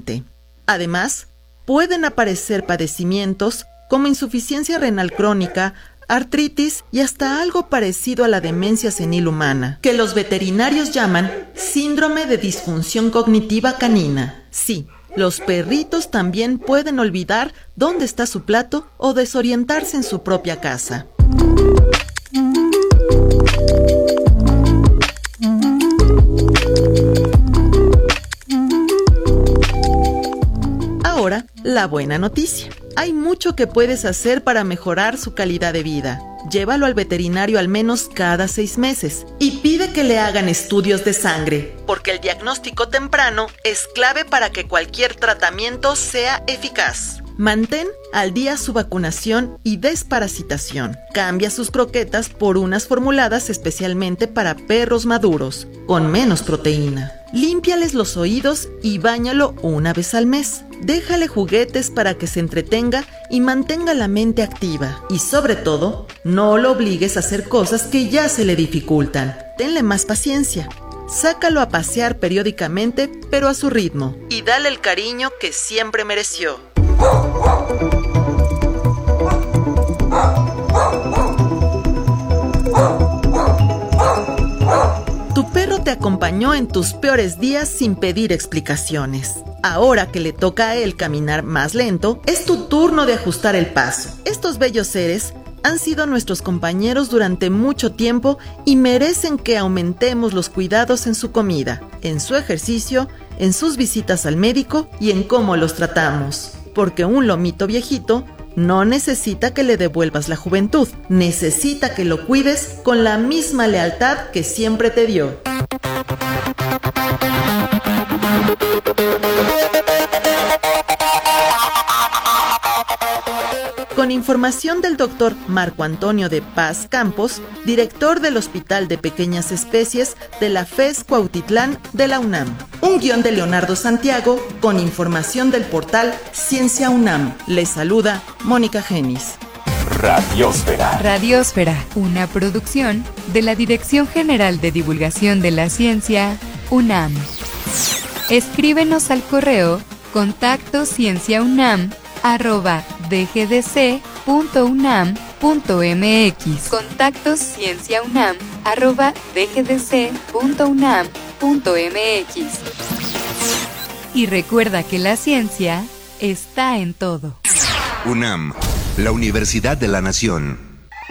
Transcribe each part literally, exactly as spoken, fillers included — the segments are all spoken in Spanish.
frecuente. Además, pueden aparecer padecimientos como insuficiencia renal crónica, artritis y hasta algo parecido a la demencia senil humana, que los veterinarios llaman síndrome de disfunción cognitiva canina. Sí, los perritos también pueden olvidar dónde está su plato o desorientarse en su propia casa. Ahora, la buena noticia. Hay mucho que puedes hacer para mejorar su calidad de vida. Llévalo al veterinario al menos cada seis meses y pide que le hagan estudios de sangre, porque el diagnóstico temprano es clave para que cualquier tratamiento sea eficaz. Mantén al día su vacunación y desparasitación. Cambia sus croquetas por unas formuladas especialmente para perros maduros, con menos proteína. Límpiales los oídos y báñalo una vez al mes. Déjale juguetes para que se entretenga y mantenga la mente activa. Y sobre todo, no lo obligues a hacer cosas que ya se le dificultan. Tenle más paciencia. Sácalo a pasear periódicamente, pero a su ritmo. Y dale el cariño que siempre mereció. Tu perro te acompañó en tus peores días sin pedir explicaciones. Ahora que le toca a él caminar más lento, es tu turno de ajustar el paso. Estos bellos seres han sido nuestros compañeros durante mucho tiempo y merecen que aumentemos los cuidados en su comida, en su ejercicio, en sus visitas al médico y en cómo los tratamos. Porque un lomito viejito no necesita que le devuelvas la juventud, necesita que lo cuides con la misma lealtad que siempre te dio. Con información del doctor Marco Antonio de Paz Campos, director del Hospital de Pequeñas Especies de la FES Cuautitlán de la UNAM. Un guión de Leonardo Santiago con información del portal Ciencia UNAM. Les saluda Mónica Genis. Radiósfera. Radiósfera, una producción de la Dirección General de Divulgación de la Ciencia, UNAM. Escríbenos al correo contacto cienciaunam arroba dgdc punto unam punto mx. Contacto cienciaunam arroba dgdc punto unam punto mx. Y recuerda que la ciencia está en todo. UNAM, la Universidad de la Nación.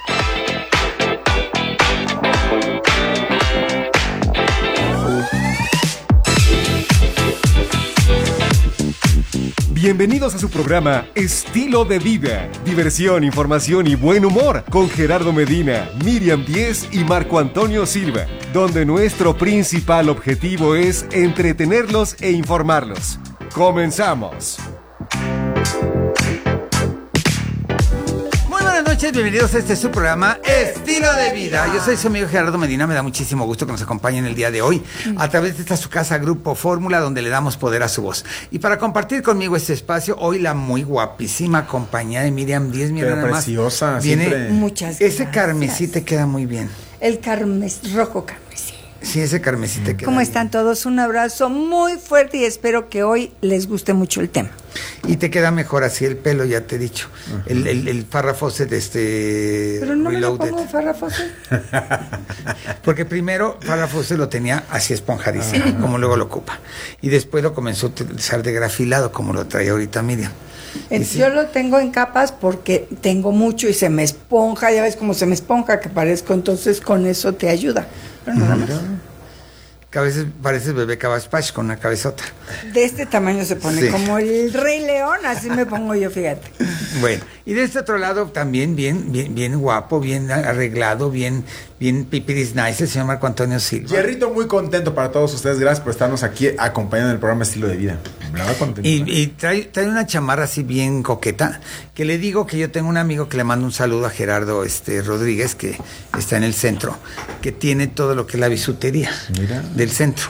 Bienvenidos a su programa Estilo de Vida, diversión, información y buen humor con Gerardo Medina, Miriam Díez y Marco Antonio Silva, donde nuestro principal objetivo es entretenerlos e informarlos. ¡Comenzamos! Buenas noches, bienvenidos a este su programa Estilo de Vida. Yo soy su amigo Gerardo Medina, me da muchísimo gusto que nos acompañen el día de hoy a través de esta su casa Grupo Fórmula, donde le damos poder a su voz. Y para compartir conmigo este espacio, hoy la muy guapísima compañía de Miriam Díez, mi hermana más. Preciosa, viene, siempre. Muchas gracias. Ese carmesí te queda muy bien. El carmesí, rojo carmesí. Sí, ese carmesí te queda ¿Cómo bien. están todos? Un abrazo muy fuerte y espero que hoy les guste mucho el tema. Y te queda mejor así el pelo, ya te he dicho. Uh-huh. El, el, el Farrah Fawcett de este Pero no Reloaded. me lo pongo Farrah Fawcett. Porque primero Farrah Fawcett lo tenía así esponjadísimo, uh-huh. como luego lo ocupa. Y después lo comenzó a utilizar de grafilado, como lo trae ahorita Miriam. Sí. Yo lo tengo en capas porque tengo mucho y se me esponja, ya ves cómo se me esponja que parezco, entonces con eso te ayuda. Pero nada más. Que a veces pareces bebé Cabaspach con una cabezota. De este tamaño se pone, sí. Como el Rey León, así me pongo yo, fíjate. Bueno, y de este otro lado también bien, bien, bien guapo, bien arreglado, bien, bien pipiris nice, el señor Marco Antonio Silva. Jerrito, muy contento para todos ustedes, gracias por estarnos aquí acompañando en el programa Estilo de Vida. Y, y trae, trae una chamarra así bien coqueta, que le digo que yo tengo un amigo que le mando un saludo a Gerardo este, Rodríguez, que está en el centro, que tiene todo lo que es la bisutería. Mira. Del centro.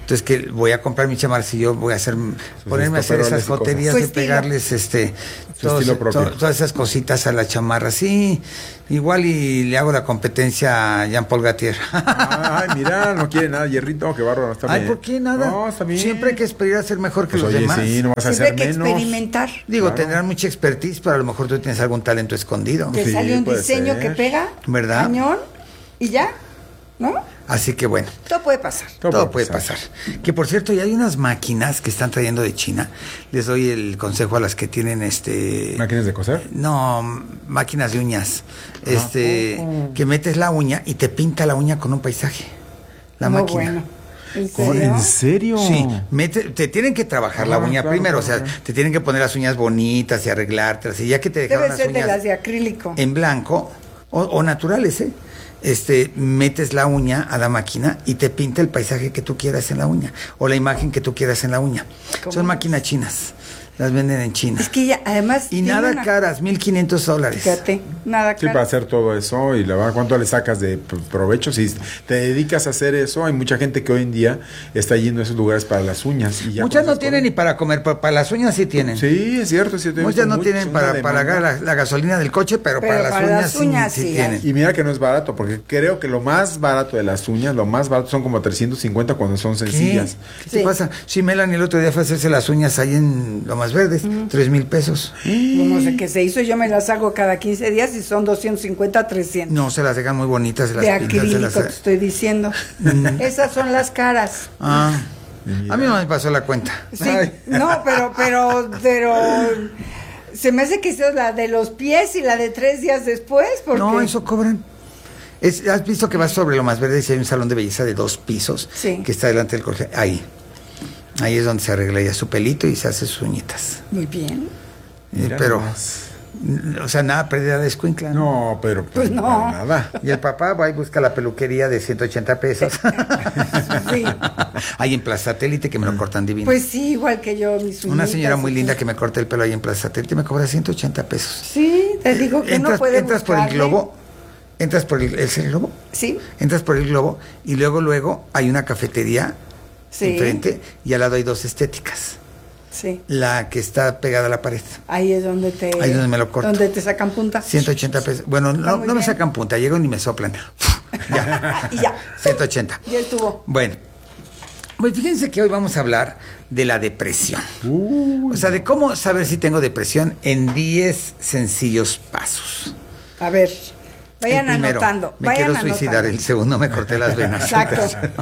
Entonces que voy a comprar mi chamarra, si yo voy a hacer, ponerme a hacer esas joterías de pegarles este todos, to, todas esas cositas a la chamarra, sí, igual y le hago la competencia a Jean-Paul Gaultier. Ay, mira, no quiere nada, hierrito, qué bárbaro, está Ay, bien. ¿por qué nada? No, está bien. Siempre hay que esperar a ser mejor que pues los oye, demás. Sí, no vas a Siempre hacer hay que menos. experimentar. Digo, Claro. tendrán mucha expertise, pero a lo mejor tú tienes algún talento escondido. Que Sí, sale un puede diseño ser. que pega, ¿Verdad? cañón, y ya, ¿no? Así que bueno. Todo puede pasar. Todo, Todo puede puede pasar. pasar. Que por cierto, ya hay unas máquinas que están trayendo de China. Les doy el consejo a las que tienen este. ¿Máquinas de coser? No, máquinas de uñas. Este, que metes la uña y te pinta la uña con un paisaje. La No, máquina. bueno. ¿En ¿Cómo? serio? ¿En serio? Sí, mete- te tienen que trabajar la Ah, uña claro, primero, claro, o sea, claro. te tienen que poner las uñas bonitas y arreglártelas. Y ya que te dejaron Debe las ser de uñas las de acrílico. en blanco o, o naturales, ¿eh? Este, metes la uña a la máquina y te pinta el paisaje que tú quieras en la uña o la imagen que tú quieras en la uña. ¿Cómo? Son máquinas chinas, las venden en China. Es que ya, además. Y tiene nada una- caras, mil quinientos dólares. Fíjate, nada Sí, para caro. hacer todo eso y la verdad, ¿cuánto le sacas de p- provecho? Si te dedicas a hacer eso, hay mucha gente que hoy en día está yendo a esos lugares para las uñas. Y ya Muchas con no esas tienen ni cosas- para comer, pero para las uñas sí tienen. Sí, es cierto. Sí, he Muchas visto no muchos, tienen una para demanda. pagar la, la gasolina del coche, pero, Pero para las para uñas, las sí- uñas sí, sí hay. tienen. Y mira que no es barato, porque creo que lo más barato de las uñas, lo más barato son como trescientos cincuenta cuando son ¿Qué? sencillas. ¿Qué te Sí. pasa? Sí, Melanie el otro día fue a hacerse las uñas ahí en Lomas Verdes, tres mil pesos. No sé qué se hizo, yo me las hago cada quince días y son doscientos cincuenta, trescientos. No, se las dejan muy bonitas. Se las de pintan, se acrílico, las- te estoy diciendo. Esas son las caras. Ah, a mí no me pasó la cuenta. Sí, Ay. no, pero, pero, pero, se me hace que esa es la de los pies y la de tres días después, porque... No, eso cobran. Es- ¿Has visto que vas sobre Lomas Verdes y hay un salón de belleza de dos pisos? Sí. Que está delante del colegio. Ahí. Ahí es donde se arregla ya su pelito y se hace sus uñitas. Muy bien. Mira Pero, nomás. n- o sea, nada pérdida de escuincla. No, pero Pues no. para nada. Y el papá va y busca la peluquería de ciento ochenta pesos. Sí. Ahí en Plaza Satélite que me lo cortan divino. Pues sí, igual que yo, mis Una uñitas señora muy y linda todo. que me corta el pelo ahí en Plaza Satélite me cobra ciento ochenta pesos. Sí, te digo que Entras, no puede entras por el buscarle. globo, entras por el, ¿es el globo? Sí, Entras por el globo y luego, luego hay una cafetería sí, enfrente y al lado hay dos estéticas. sí. La que está pegada a la pared. Ahí es donde te... Ahí es donde me lo corto. Donde te sacan punta. ciento ochenta pesos. Bueno, Está no, muy no me bien. sacan punta, llego ni me soplan. Ya, Y ya. ciento ochenta. Ya estuvo. Bueno, pues fíjense que hoy vamos a hablar de la depresión. O sea, de cómo saber si tengo depresión en diez sencillos pasos. A ver, vayan El primero, anotando. me vayan quiero suicidar. anotando. El segundo, me corté las venas. Exacto.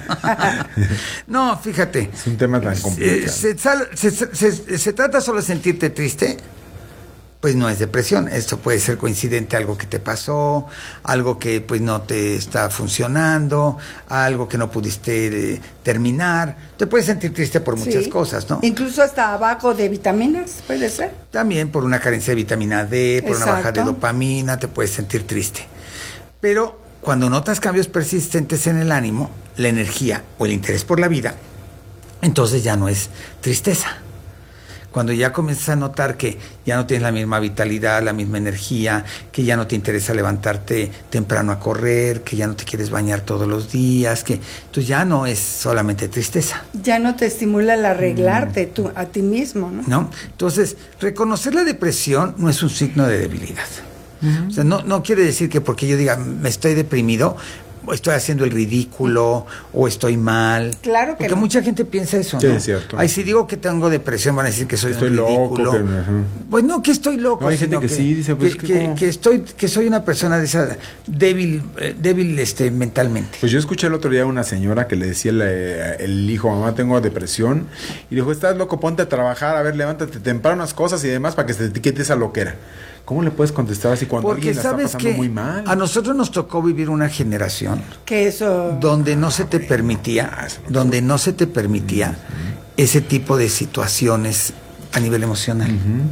No, fíjate. Es un tema tan Eh, complicado. se, sal- se- se- se- se trata solo de sentirte triste, pues no es depresión. Esto puede ser coincidente a algo que te pasó, algo que pues no te está funcionando, algo que no pudiste eh, terminar. Te puedes sentir triste por muchas Sí. cosas, ¿no? Incluso hasta abajo de vitaminas, puede ser. También por una carencia de vitamina D, por una baja de Exacto. dopamina, te puedes sentir triste. Pero cuando notas cambios persistentes en el ánimo, la energía o el interés por la vida, entonces ya no es tristeza. Cuando ya comienzas a notar que ya no tienes la misma vitalidad, la misma energía, que ya no te interesa levantarte temprano a correr, que ya no te quieres bañar todos los días, que entonces ya no es solamente tristeza, Ya no te estimula el arreglarte tú, a ti mismo, ¿no? ¿no? Entonces, reconocer la depresión no es un signo de debilidad. O sea, no, no quiere decir que porque yo diga, me estoy deprimido, o estoy haciendo el ridículo, o estoy mal. Claro que Porque no. mucha gente piensa eso, Sí, ¿no? es cierto. Ay, si digo que tengo depresión, van a decir que soy Estoy un loco, ridículo. que me- ajá. Pues no, que estoy loco. No, hay gente sino que sí, dice, pues, que, que que- cómo. que estoy, que soy una persona de esa débil, eh, débil este, mentalmente. Pues yo escuché el otro día a una señora que le decía el, eh, el hijo, mamá, tengo depresión. Y dijo, estás loco, ponte a trabajar, a ver, levántate temprano unas cosas y demás para que se te quite esa loquera. ¿Cómo le puedes contestar así cuando Porque alguien la está sabes pasando que muy mal? a nosotros nos tocó vivir una generación Que eso... donde no se te permitía, donde no se te permitía ese tipo de situaciones a nivel emocional.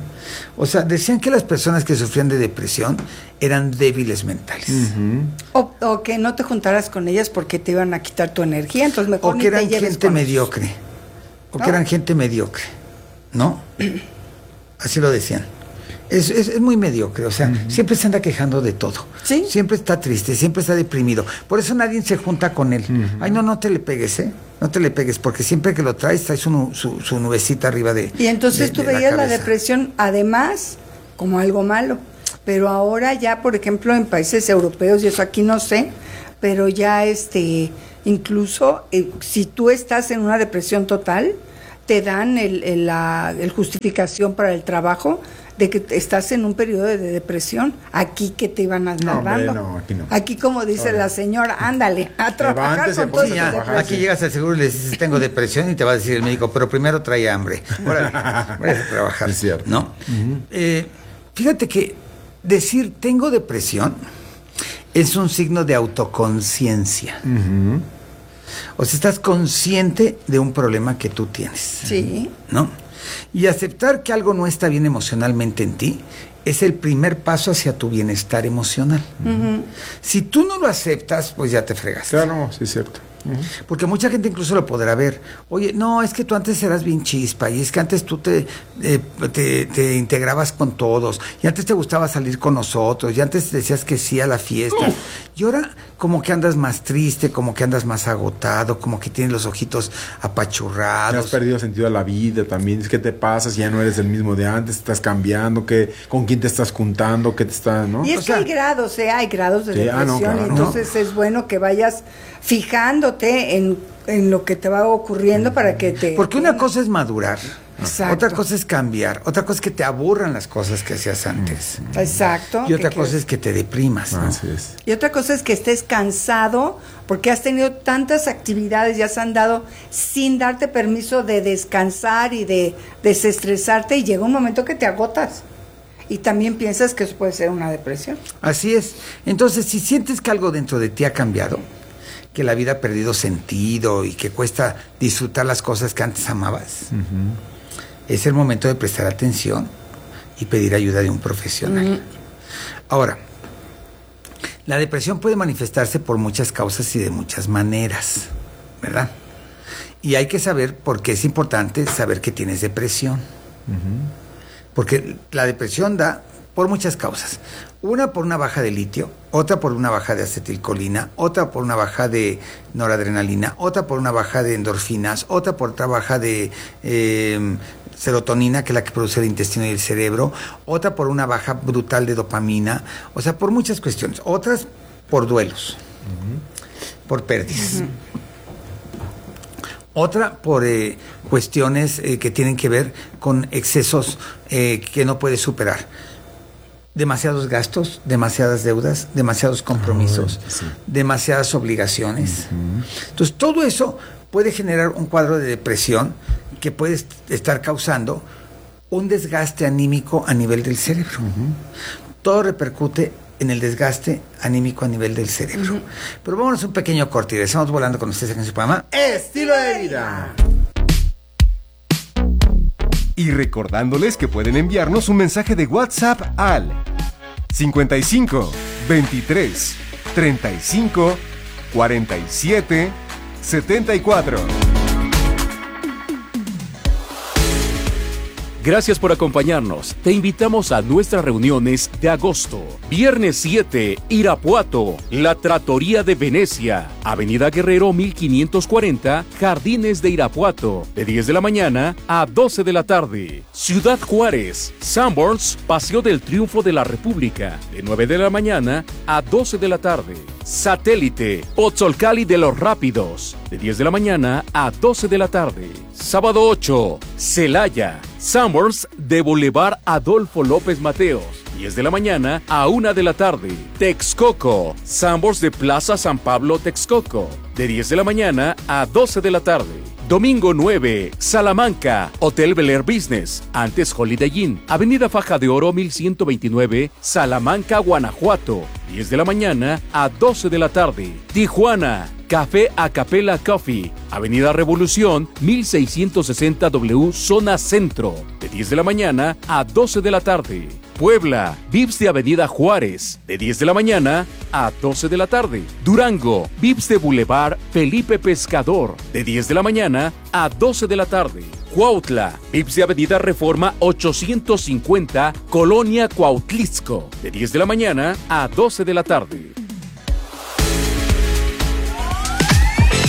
O sea, decían que las personas que sufrían de depresión eran débiles mentales. O, o que no te juntaras con ellas porque te iban a quitar tu energía, entonces mejor O ni que te eran lleves gente con ellos. mediocre. O ¿No? que eran gente mediocre. ¿No? Así lo decían. Es, es, es muy mediocre, o sea, siempre se anda quejando de todo. Sí. Siempre está triste, siempre está deprimido. Por eso nadie se junta con él. Ay, no, no te le pegues, ¿eh? no te le pegues, porque siempre que lo traes, traes su, su, su nubecita arriba de. Y entonces de, tú de veías la, la depresión, además, como algo malo. Pero ahora ya, por ejemplo, en países europeos, y eso aquí no sé, pero ya este, incluso eh, si tú estás en una depresión total, te dan el, el, la el justificación para el trabajo de que estás en un periodo de depresión. Aquí que te iban a No, andar dando. hombre, no, aquí no. Aquí, como dice Oye. la señora, ándale, a trabajar Levántese, con ponte todo a Ya, trabajar. aquí llegas al seguro y le dices, tengo depresión, y te va a decir el médico, pero primero trae hambre. Órale, váyase a trabajar. Es cierto. ¿No? Uh-huh. eh, fíjate que decir tengo depresión es un signo de autoconciencia. Uh-huh. O sea, estás consciente de un problema que tú tienes. Sí. ¿No? Y aceptar que algo no está bien emocionalmente en ti es el primer paso hacia tu bienestar emocional. Uh-huh. Si tú no lo aceptas, pues ya te fregas. Claro, sí es cierto. Uh-huh. Porque mucha gente incluso lo podrá ver. Oye, no, es que tú antes eras bien chispa, y es que antes tú te, eh, te, te integrabas con todos, y antes te gustaba salir con nosotros, y antes decías que sí a la fiesta. Uh. Y ahora como que andas más triste, como que andas más agotado, como que tienes los ojitos apachurrados. Ya has perdido sentido a la vida también. Es que te pasas, ya no eres el mismo de antes, estás cambiando, que, con quién te estás juntando, qué te está, ¿no? Y es o que sea, hay grados, ¿eh? Hay grados de sí, depresión, ah, no, claro. entonces no. Es bueno que vayas fijándote en, en lo que te va ocurriendo para que te... Porque una cosa es madurar. Exacto. Otra cosa es cambiar, otra cosa es que te aburran las cosas que hacías antes. Exacto. Y otra cosa quieres? es que te deprimas, ¿no? Así es. Y otra cosa es que estés cansado porque has tenido tantas actividades, ya se han dado sin darte permiso de descansar y de desestresarte, y llega un momento que te agotas. Y también piensas que eso puede ser una depresión. Así es. Entonces, si sientes que algo dentro de ti ha cambiado, que la vida ha perdido sentido y que cuesta disfrutar las cosas que antes amabas, uh-huh. es el momento de prestar atención y pedir ayuda de un profesional. Uh-huh. Ahora, la depresión puede manifestarse por muchas causas y de muchas maneras, ¿verdad? Y hay que saber por qué es importante saber que tienes depresión. Uh-huh. Porque la depresión da por muchas causas. Una por una baja de litio, otra por una baja de acetilcolina, otra por una baja de noradrenalina, otra por una baja de endorfinas, otra por otra baja de eh, serotonina, que es la que produce el intestino y el cerebro, otra por una baja brutal de dopamina, o sea, por muchas cuestiones. Otras por duelos, uh-huh. por pérdidas. Uh-huh. Otra por eh, cuestiones eh, que tienen que ver con excesos eh, que no puedes superar. Demasiados gastos, demasiadas deudas, demasiados compromisos, oh, sí. demasiadas obligaciones. Uh-huh. Entonces, todo eso puede generar un cuadro de depresión que puede estar causando un desgaste anímico a nivel del cerebro. Uh-huh. Todo repercute en el desgaste anímico a nivel del cerebro. Uh-huh. Pero vámonos a un pequeño corte y regresamos volando con ustedes en su programa Estilo de Vida. Y recordándoles que pueden enviarnos un mensaje de WhatsApp al cincuenta y cinco, veintitrés, treinta y cinco, cuarenta y siete, setenta y cuatro. Gracias por acompañarnos. Te invitamos a nuestras reuniones de agosto. Viernes siete, Irapuato, La Trattoria de Venecia, Avenida Guerrero mil quinientos cuarenta, Jardines de Irapuato, de diez de la mañana a doce de la tarde. Ciudad Juárez, Sanborns, Paseo del Triunfo de la República, de nueve de la mañana a doce de la tarde. Satélite, Pozzolcali de los Rápidos, de diez de la mañana a doce de la tarde. Sábado ocho, Celaya, Sanborns de Boulevard Adolfo López Mateos, diez de la mañana a una de la tarde. Texcoco, Sanborns de Plaza San Pablo Texcoco, de diez de la mañana a doce de la tarde. Domingo nueve, Salamanca, Hotel Bel Air Business, antes Holiday Inn, Avenida Faja de Oro mil ciento veintinueve, Salamanca, Guanajuato, diez de la mañana a doce de la tarde. Tijuana, Café Acapella Coffee, Avenida Revolución mil seiscientos sesenta W, Zona Centro, de diez de la mañana a doce de la tarde. Puebla, Vips de Avenida Juárez, de diez de la mañana a doce de la tarde. Durango, Vips de Boulevard Felipe Pescador, de diez de la mañana a doce de la tarde. Cuautla, Vips de Avenida Reforma ochocientos cincuenta, Colonia Cuautlisco, de diez de la mañana a doce de la tarde.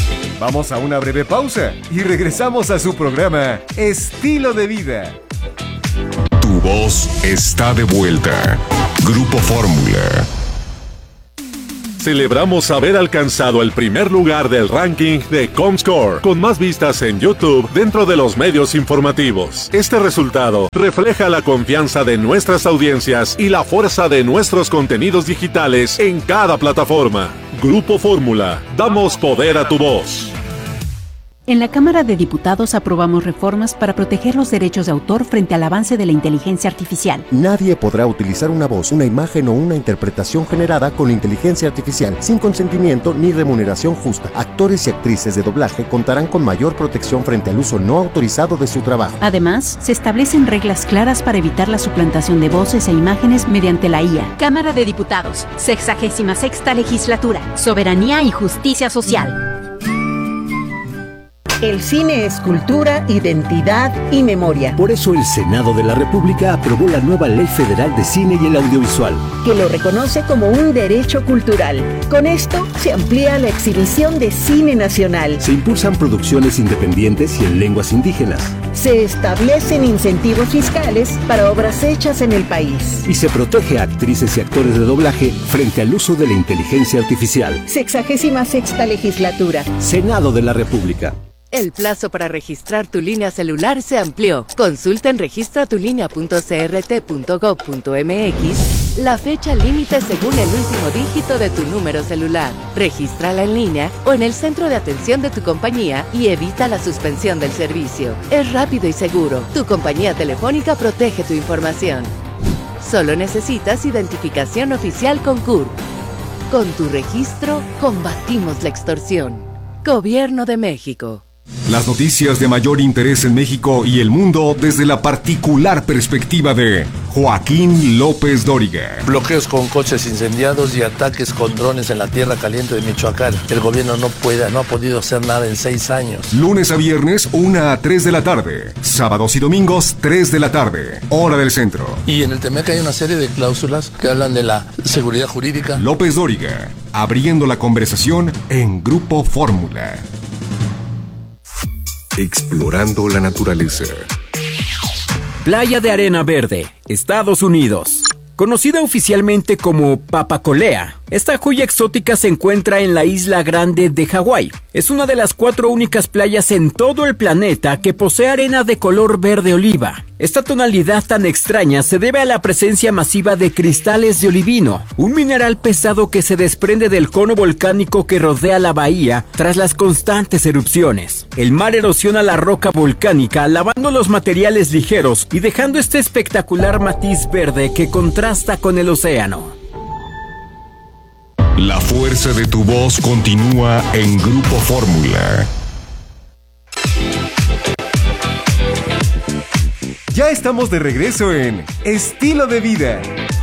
Vamos a una breve pausa y regresamos a su programa Estilo de Vida. Tu voz está de vuelta. Grupo Fórmula. Celebramos haber alcanzado el primer lugar del ranking de Comscore, con más vistas en YouTube dentro de los medios informativos. Este resultado refleja la confianza de nuestras audiencias y la fuerza de nuestros contenidos digitales en cada plataforma. Grupo Fórmula, damos poder a tu voz. En la Cámara de Diputados aprobamos reformas para proteger los derechos de autor frente al avance de la inteligencia artificial. Nadie podrá utilizar una voz, una imagen o una interpretación generada con inteligencia artificial sin consentimiento ni remuneración justa. Actores y actrices de doblaje contarán con mayor protección frente al uso no autorizado de su trabajo. Además, se establecen reglas claras para evitar la suplantación de voces e imágenes mediante la I A. Cámara de Diputados, sexagésima sexta legislatura, soberanía y justicia social. El cine es cultura, identidad y memoria. Por eso el Senado de la República aprobó la nueva Ley Federal de Cine y el Audiovisual, que lo reconoce como un derecho cultural. Con esto se amplía la exhibición de cine nacional. Se impulsan producciones independientes y en lenguas indígenas. Se establecen incentivos fiscales para obras hechas en el país. Y se protege a actrices y actores de doblaje frente al uso de la inteligencia artificial. Sexagésima sexta legislatura. Senado de la República. El plazo para registrar tu línea celular se amplió. Consulta en registra tu línea punto c r t punto gov punto m x la fecha límite según el último dígito de tu número celular. Regístrala en línea o en el centro de atención de tu compañía y evita la suspensión del servicio. Es rápido y seguro. Tu compañía telefónica protege tu información. Solo necesitas identificación oficial con C U R P. Con tu registro, combatimos la extorsión. Gobierno de México. Las noticias de mayor interés en México y el mundo desde la particular perspectiva de Joaquín López Dóriga. Bloqueos con coches incendiados y ataques con drones en la tierra caliente de Michoacán. El gobierno no puede, no ha podido hacer nada en seis años. Lunes a viernes, una a tres de la tarde. Sábados y domingos, tres de la tarde. Hora del centro. Y en el Temec hay una serie de cláusulas que hablan de la seguridad jurídica. López Dóriga, abriendo la conversación en Grupo Fórmula. Explorando la naturaleza. Playa de Arena Verde, Estados Unidos. Conocida oficialmente como Papacolea, esta joya exótica se encuentra en la Isla Grande de Hawái. Es una de las cuatro únicas playas en todo el planeta que posee arena de color verde oliva. Esta tonalidad tan extraña se debe a la presencia masiva de cristales de olivino, un mineral pesado que se desprende del cono volcánico que rodea la bahía tras las constantes erupciones. El mar erosiona la roca volcánica, lavando los materiales ligeros y dejando este espectacular matiz verde que contrasta con el océano. La fuerza de tu voz continúa en Grupo Fórmula. Ya estamos de regreso en Estilo de Vida.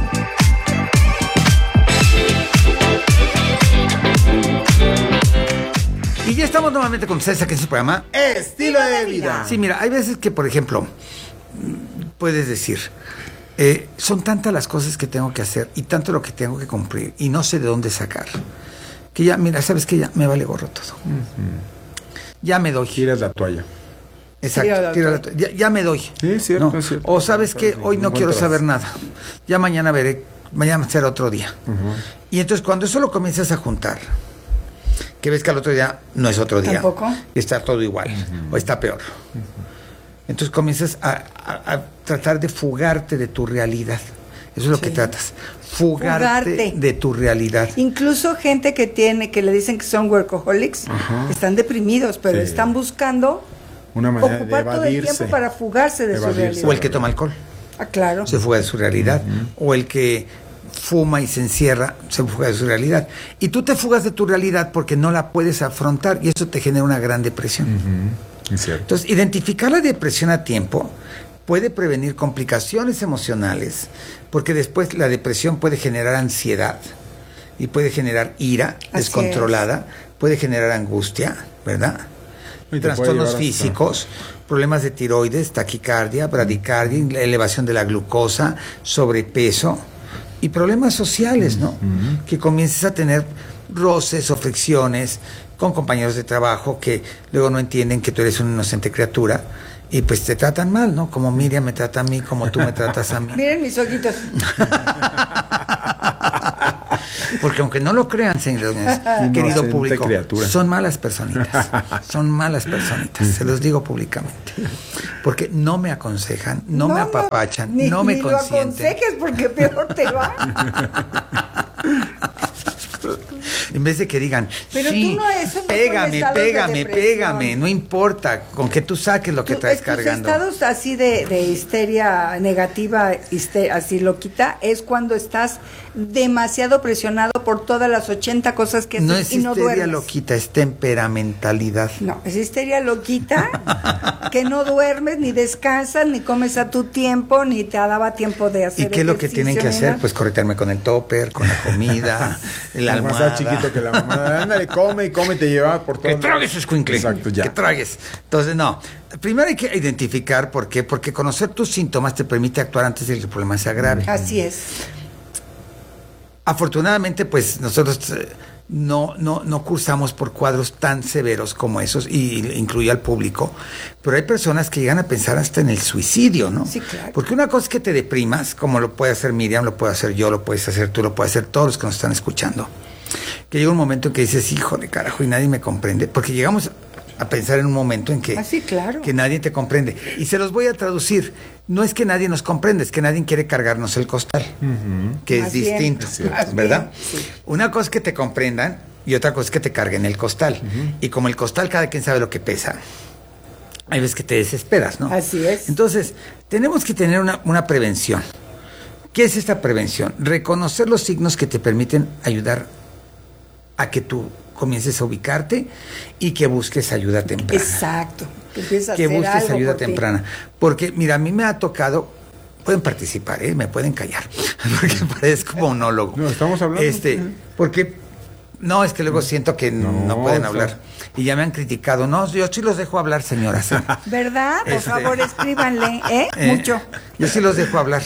Y ya estamos nuevamente con César, que es su programa Estilo de Vida. Sí, mira, hay veces que, por ejemplo, puedes decir, eh, son tantas las cosas que tengo que hacer y tanto lo que tengo que cumplir y no sé de dónde sacar, que ya, mira, sabes que ya me vale gorro todo. Uh-huh. Ya me doy. Tiras la toalla. Exacto, tira la toalla. Ya, ya me doy. Sí, es cierto, ¿no? es cierto. O sabes que hoy no quiero saber nada. Ya mañana veré, mañana será otro día. Uh-huh. Y entonces cuando eso lo comienzas a juntar, que ves que al otro día no es otro día. ¿Tampoco? Está todo igual, uh-huh. o está peor. Uh-huh. Entonces comienzas a, a, a tratar de fugarte de tu realidad. Eso es lo sí. que tratas. Fugarte, Fugarte de tu realidad. Incluso gente que tiene, que le dicen que son workaholics, ajá. están deprimidos, pero sí. están buscando una manera ocupar de todo el tiempo para fugarse de evadirse. Su realidad. O el que toma alcohol. Ah, claro. Se fuga de su realidad. Uh-huh. O el que fuma y se encierra, se fuga de su realidad. Y tú te fugas de tu realidad porque no la puedes afrontar y eso te genera una gran depresión. Uh-huh. Es cierto. Entonces, identificar la depresión a tiempo puede prevenir complicaciones emocionales, porque después la depresión puede generar ansiedad y puede generar ira Así descontrolada, es. puede generar angustia, ¿verdad? Trastornos físicos, hasta... problemas de tiroides, taquicardia, bradicardia, elevación de la glucosa, sobrepeso y problemas sociales, ¿no? Uh-huh. Que comiences a tener roces o fricciones con compañeros de trabajo que luego no entienden que tú eres una inocente criatura y pues te tratan mal, ¿no? Como Miriam me trata a mí, como tú me tratas a mí. Miren mis ojitos. Porque aunque no lo crean, señores, querido público, criatura. son malas personitas, son malas personitas, se los digo públicamente. Porque no me aconsejan, no, no me apapachan, no, ni, no me ni consienten. Ni lo aconsejes porque peor te va. En vez de que digan, pero sí, tú no eso no pégame, pégame, de pégame, no importa, con que tú saques lo que tú, traes es, cargando. Los estados así de, de histeria negativa, hister, así loquita, es cuando estás demasiado presionado por todas las ochenta cosas que no haces es y no duermes. Histeria loquita, es temperamentalidad. No, es histeria loquita, que no duermes, ni descansas, ni comes a tu tiempo, ni te daba tiempo de hacer. ¿Y qué es lo que tienen que hacer? Pues corretearme con el topper, con la comida, la almohada. Chiquito que la mamá, ándale, come y come, te lleva por todo. Que tragues, escuincle. Exacto, ya. Que tragues. Entonces, no. Primero hay que identificar por qué. Porque conocer tus síntomas te permite actuar antes de que el problema sea grave. Así es. Afortunadamente, pues, nosotros eh, no, no, no cursamos por cuadros tan severos como esos, y incluye al público. Pero hay personas que llegan a pensar hasta en el suicidio, ¿no? Sí, claro. Porque una cosa es que te deprimas, como lo puede hacer Miriam, lo puede hacer yo, lo puedes hacer tú, lo puede hacer todos los que nos están escuchando. Que llega un momento en que dices, hijo de carajo, y nadie me comprende, porque llegamos a pensar en un momento en que, ah, sí, claro. que nadie te comprende. Y se los voy a traducir. No es que nadie nos comprende, es que nadie quiere cargarnos el costal, uh-huh. que Más es bien, distinto, es ¿verdad? Bien, sí. Una cosa es que te comprendan y otra cosa es que te carguen el costal. Uh-huh. Y como el costal cada quien sabe lo que pesa, hay veces que te desesperas, ¿no? Así es. Entonces, tenemos que tener una, una prevención. ¿Qué es esta prevención? Reconocer los signos que te permiten ayudar a que tú comiences a ubicarte y que busques ayuda temprana. Exacto. Que, que a busques ayuda temprana. Porque, mira, a mí me ha tocado, pueden participar, ¿eh? Me pueden callar, porque parezco monólogo. No, estamos hablando. Este, porque, no, es que luego siento que no, no pueden hablar. Y ya me han criticado. No, yo sí los dejo hablar, señoras. ¿Verdad? Por este, favor, escríbanle, ¿eh? eh Mucho. Yo sí los dejo hablar.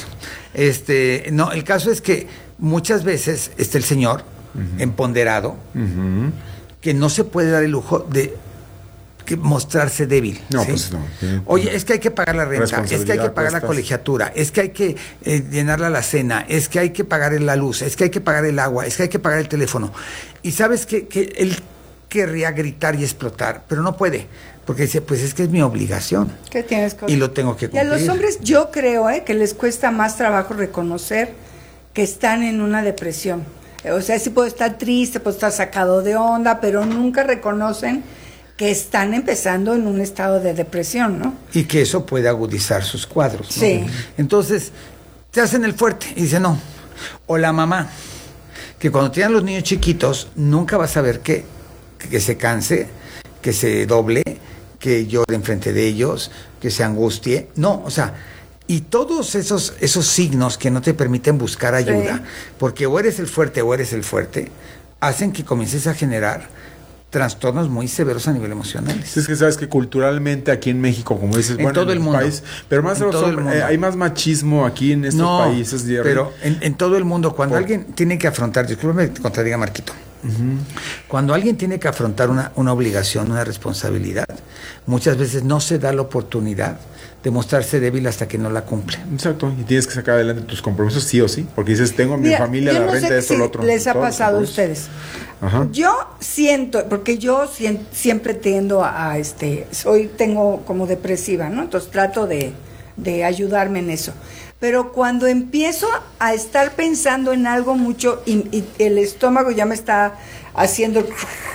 Este, no, el caso es que muchas veces está el señor uh-huh. empoderado, uh-huh. que no se puede dar el lujo de que mostrarse débil. No, ¿sí? pues no. Sí. Oye, es que hay que pagar la renta, es que hay que pagar la colegiatura, es que hay que eh, llenar la alacena, es que hay que pagar la luz, es que hay que pagar el agua, es que hay que pagar el teléfono. Y sabes que, que él querría gritar y explotar, pero no puede, porque dice, pues es que es mi obligación. ¿Qué tienes que... Y lo tengo que cumplir. Y a los hombres yo creo eh, que les cuesta más trabajo reconocer que están en una depresión. O sea, sí puedo estar triste, puedo estar sacado de onda, pero nunca reconocen que están empezando en un estado de depresión, ¿no? Y que eso puede agudizar sus cuadros, ¿no? Sí. Entonces, te hacen el fuerte y dicen no. O la mamá, que cuando tienen los niños chiquitos, nunca vas a ver que, que se canse, que se doble, que llore enfrente de ellos, que se angustie. No, o sea, y todos esos, esos signos que no te permiten buscar ayuda, sí. porque o eres el fuerte o eres el fuerte, hacen que comiences a generar trastornos muy severos a nivel emocional. Es que sabes que culturalmente aquí en México, como dices, en bueno, todo el mundo, país, pero más en todo hombres, el mundo. Eh, hay más machismo aquí en estos no, países. De pero en, en todo el mundo, cuando Por... alguien tiene que afrontar, discúlpame que te contradiga, Marquito, uh-huh. cuando alguien tiene que afrontar una, una obligación, una responsabilidad, muchas veces no se da la oportunidad de mostrarse débil hasta que no la cumple. Exacto, y tienes que sacar adelante tus compromisos sí o sí, porque dices, tengo mi Mira, familia, la no renta, sé esto, si lo otro. les ha pasado a ustedes. Ajá. Yo siento, porque yo si, siempre tiendo a, a este, soy, tengo como depresiva, ¿no? Entonces trato de, de ayudarme en eso. Pero cuando empiezo a estar pensando en algo mucho y, y el estómago ya me está haciendo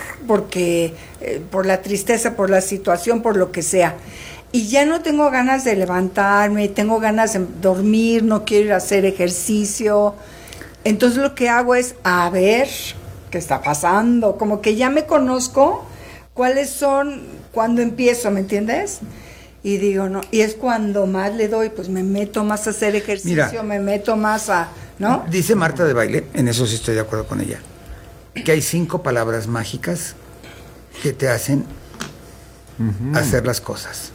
porque eh, por la tristeza, por la situación, por lo que sea. Y ya no tengo ganas de levantarme, tengo ganas de dormir, no quiero ir a hacer ejercicio. Entonces lo que hago es, a ver, ¿qué está pasando? Como que ya me conozco cuáles son, cuando empiezo, ¿me entiendes? Y digo, no, y es cuando más le doy, pues me meto más a hacer ejercicio, Mira, me meto más a, ¿no? Dice Marta de Baile, en eso sí estoy de acuerdo con ella, que hay cinco palabras mágicas que te hacen uh-huh. hacer las cosas,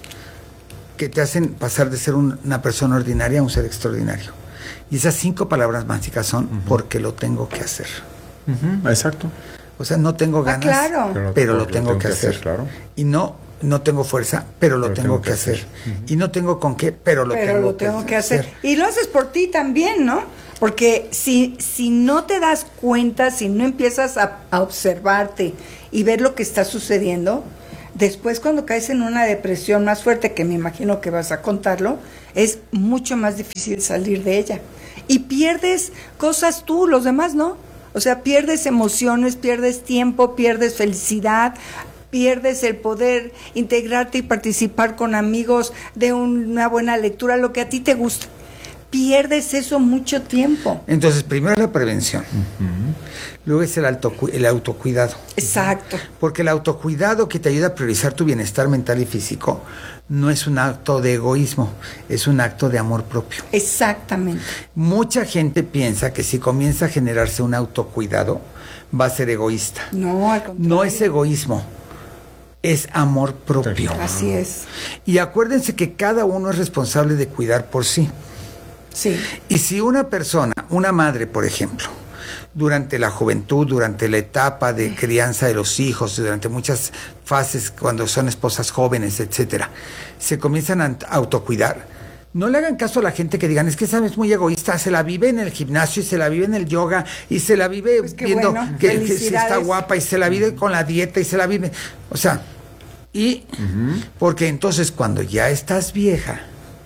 que te hacen pasar de ser un, una persona ordinaria a un ser extraordinario. Y esas cinco palabras mágicas son uh-huh. porque lo tengo que hacer. Uh-huh. Exacto. O sea, no tengo ganas, ah, claro. pero, pero lo, lo tengo, tengo que, que hacer. hacer claro. Y no, no tengo fuerza, pero lo pero tengo, tengo que hacer. hacer. Uh-huh. Y no tengo con qué, pero lo, pero tengo, lo tengo que, que hacer. hacer. Y lo haces por ti también, ¿no? Porque si, si no te das cuenta, si no empiezas a, a observarte y ver lo que está sucediendo, después cuando caes en una depresión más fuerte, que me imagino que vas a contarlo, es mucho más difícil salir de ella. Y pierdes cosas tú, los demás no. O sea, pierdes emociones, pierdes tiempo, pierdes felicidad, pierdes el poder integrarte y participar con amigos de una buena lectura, lo que a ti te gusta. Pierdes eso mucho tiempo. Entonces, primero la prevención. Uh-huh. Luego es el, autocu- el autocuidado. Exacto. Porque el autocuidado que te ayuda a priorizar tu bienestar mental y físico no es un acto de egoísmo, es un acto de amor propio. Exactamente. Mucha gente piensa que si comienza a generarse un autocuidado, va a ser egoísta. No, al contrario. No es egoísmo, es amor propio. Así es. Y acuérdense que cada uno es responsable de cuidar por sí. Sí. Y si una persona, una madre, por ejemplo, durante la juventud, durante la etapa de crianza de los hijos, durante muchas fases, cuando son esposas jóvenes, etcétera, se comienzan a autocuidar, no le hagan caso a la gente que digan, es que esa es muy egoísta, se la vive en el gimnasio y se la vive en el yoga y se la vive pues viendo bueno, que, que si está guapa y se la vive con la dieta y se la vive, o sea, y uh-huh. porque entonces cuando ya estás vieja,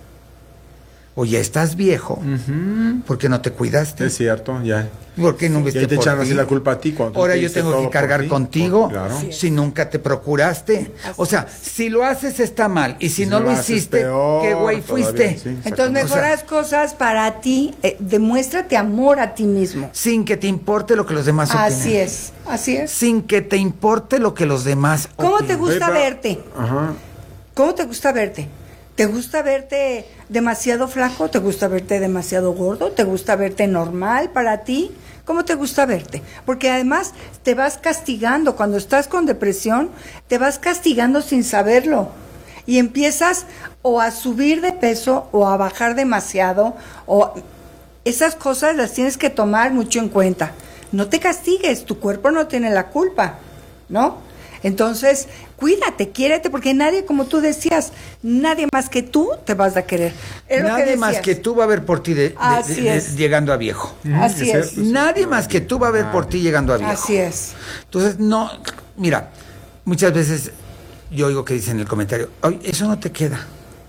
o ya estás viejo, uh-huh. porque no te cuidaste. Es cierto, ya. ¿Por qué no viste te por echan ti? así la culpa a ti. Ahora yo tengo que cargar contigo, por, claro. si nunca te procuraste. Así o sea, es. Si lo haces está mal, y si, si no lo, lo hiciste, peor, ¿qué güey fuiste? Sí, entonces mejoras o sea, cosas para ti, eh, demuéstrate amor a ti mismo. Sin que te importe lo que los demás opinen. Así es, así es. Sin que te importe lo que los demás ¿Cómo opinen. te gusta Pepa. verte? Ajá. ¿Cómo te gusta verte? ¿Te gusta verte demasiado flaco? ¿Te gusta verte demasiado gordo? ¿Te gusta verte normal para ti? ¿Cómo te gusta verte? Porque además te vas castigando. Cuando estás con depresión, te vas castigando sin saberlo. Y empiezas o a subir de peso o a bajar demasiado. O esas cosas las tienes que tomar mucho en cuenta. No te castigues, tu cuerpo no tiene la culpa, ¿no? Entonces, cuídate, quiérete, porque nadie, como tú decías, nadie más que tú te vas a querer. Es nadie lo que más que tú va a ver por ti de, de, de, de, llegando a viejo. Así es. es. Nadie más que tú va a ver por ti llegando a viejo. Así es. Entonces, no, mira, muchas veces yo oigo que dicen en el comentario, oye, eso no te queda.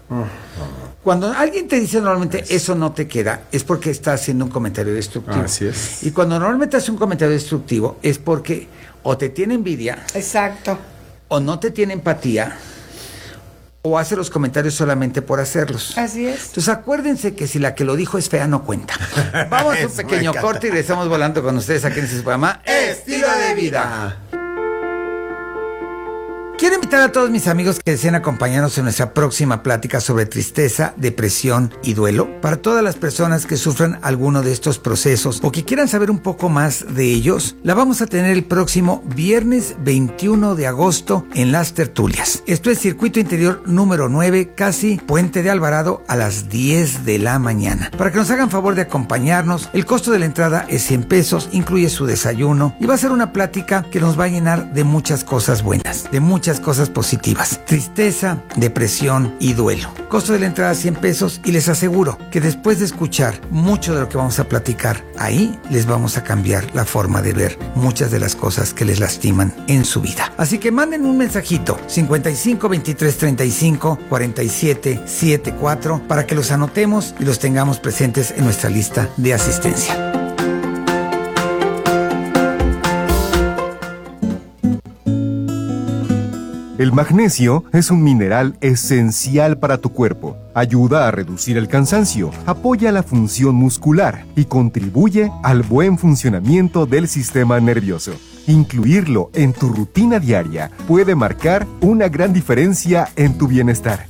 Cuando alguien te dice normalmente eso no te queda, es porque está haciendo un comentario destructivo. Así es. Y cuando normalmente hace un comentario destructivo es porque o te tiene envidia. Exacto. O no te tiene empatía. O hace los comentarios solamente por hacerlos. Así es. Entonces acuérdense que si la que lo dijo es fea, no cuenta. Vamos a un pequeño corte y regresamos volando con ustedes aquí en este programa Estilo de Vida. Quiero invitar a todos mis amigos que deseen acompañarnos en nuestra próxima plática sobre tristeza, depresión y duelo. Para todas las personas que sufran alguno de estos procesos o que quieran saber un poco más de ellos, la vamos a tener el próximo viernes veintiuno de agosto en Las Tertulias. Esto es Circuito Interior número nueve, casi Puente de Alvarado, a las diez de la mañana. Para que nos hagan favor de acompañarnos, el costo de la entrada es cien pesos, incluye su desayuno y va a ser una plática que nos va a llenar de muchas cosas buenas, de muchas cosas positivas: tristeza, depresión y duelo. Costo de la entrada cien pesos, y les aseguro que después de escuchar mucho de lo que vamos a platicar ahí, les vamos a cambiar la forma de ver muchas de las cosas que les lastiman en su vida. Así que manden un mensajito cincuenta y cinco, veintitrés, treinta y cinco, cuarenta y siete, setenta y cuatro para que los anotemos y los tengamos presentes en nuestra lista de asistencia. El magnesio es un mineral esencial para tu cuerpo. Ayuda a reducir el cansancio, apoya la función muscular y contribuye al buen funcionamiento del sistema nervioso. Incluirlo en tu rutina diaria puede marcar una gran diferencia en tu bienestar.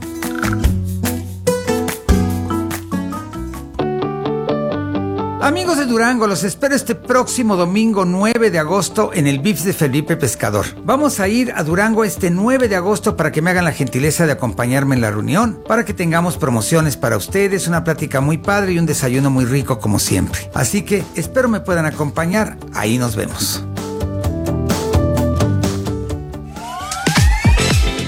Amigos de Durango, los espero este próximo domingo nueve de agosto en el V I P S de Felipe Pescador. Vamos a ir a Durango este nueve de agosto para que me hagan la gentileza de acompañarme en la reunión, para que tengamos promociones para ustedes, una plática muy padre y un desayuno muy rico como siempre. Así que espero me puedan acompañar, ahí nos vemos.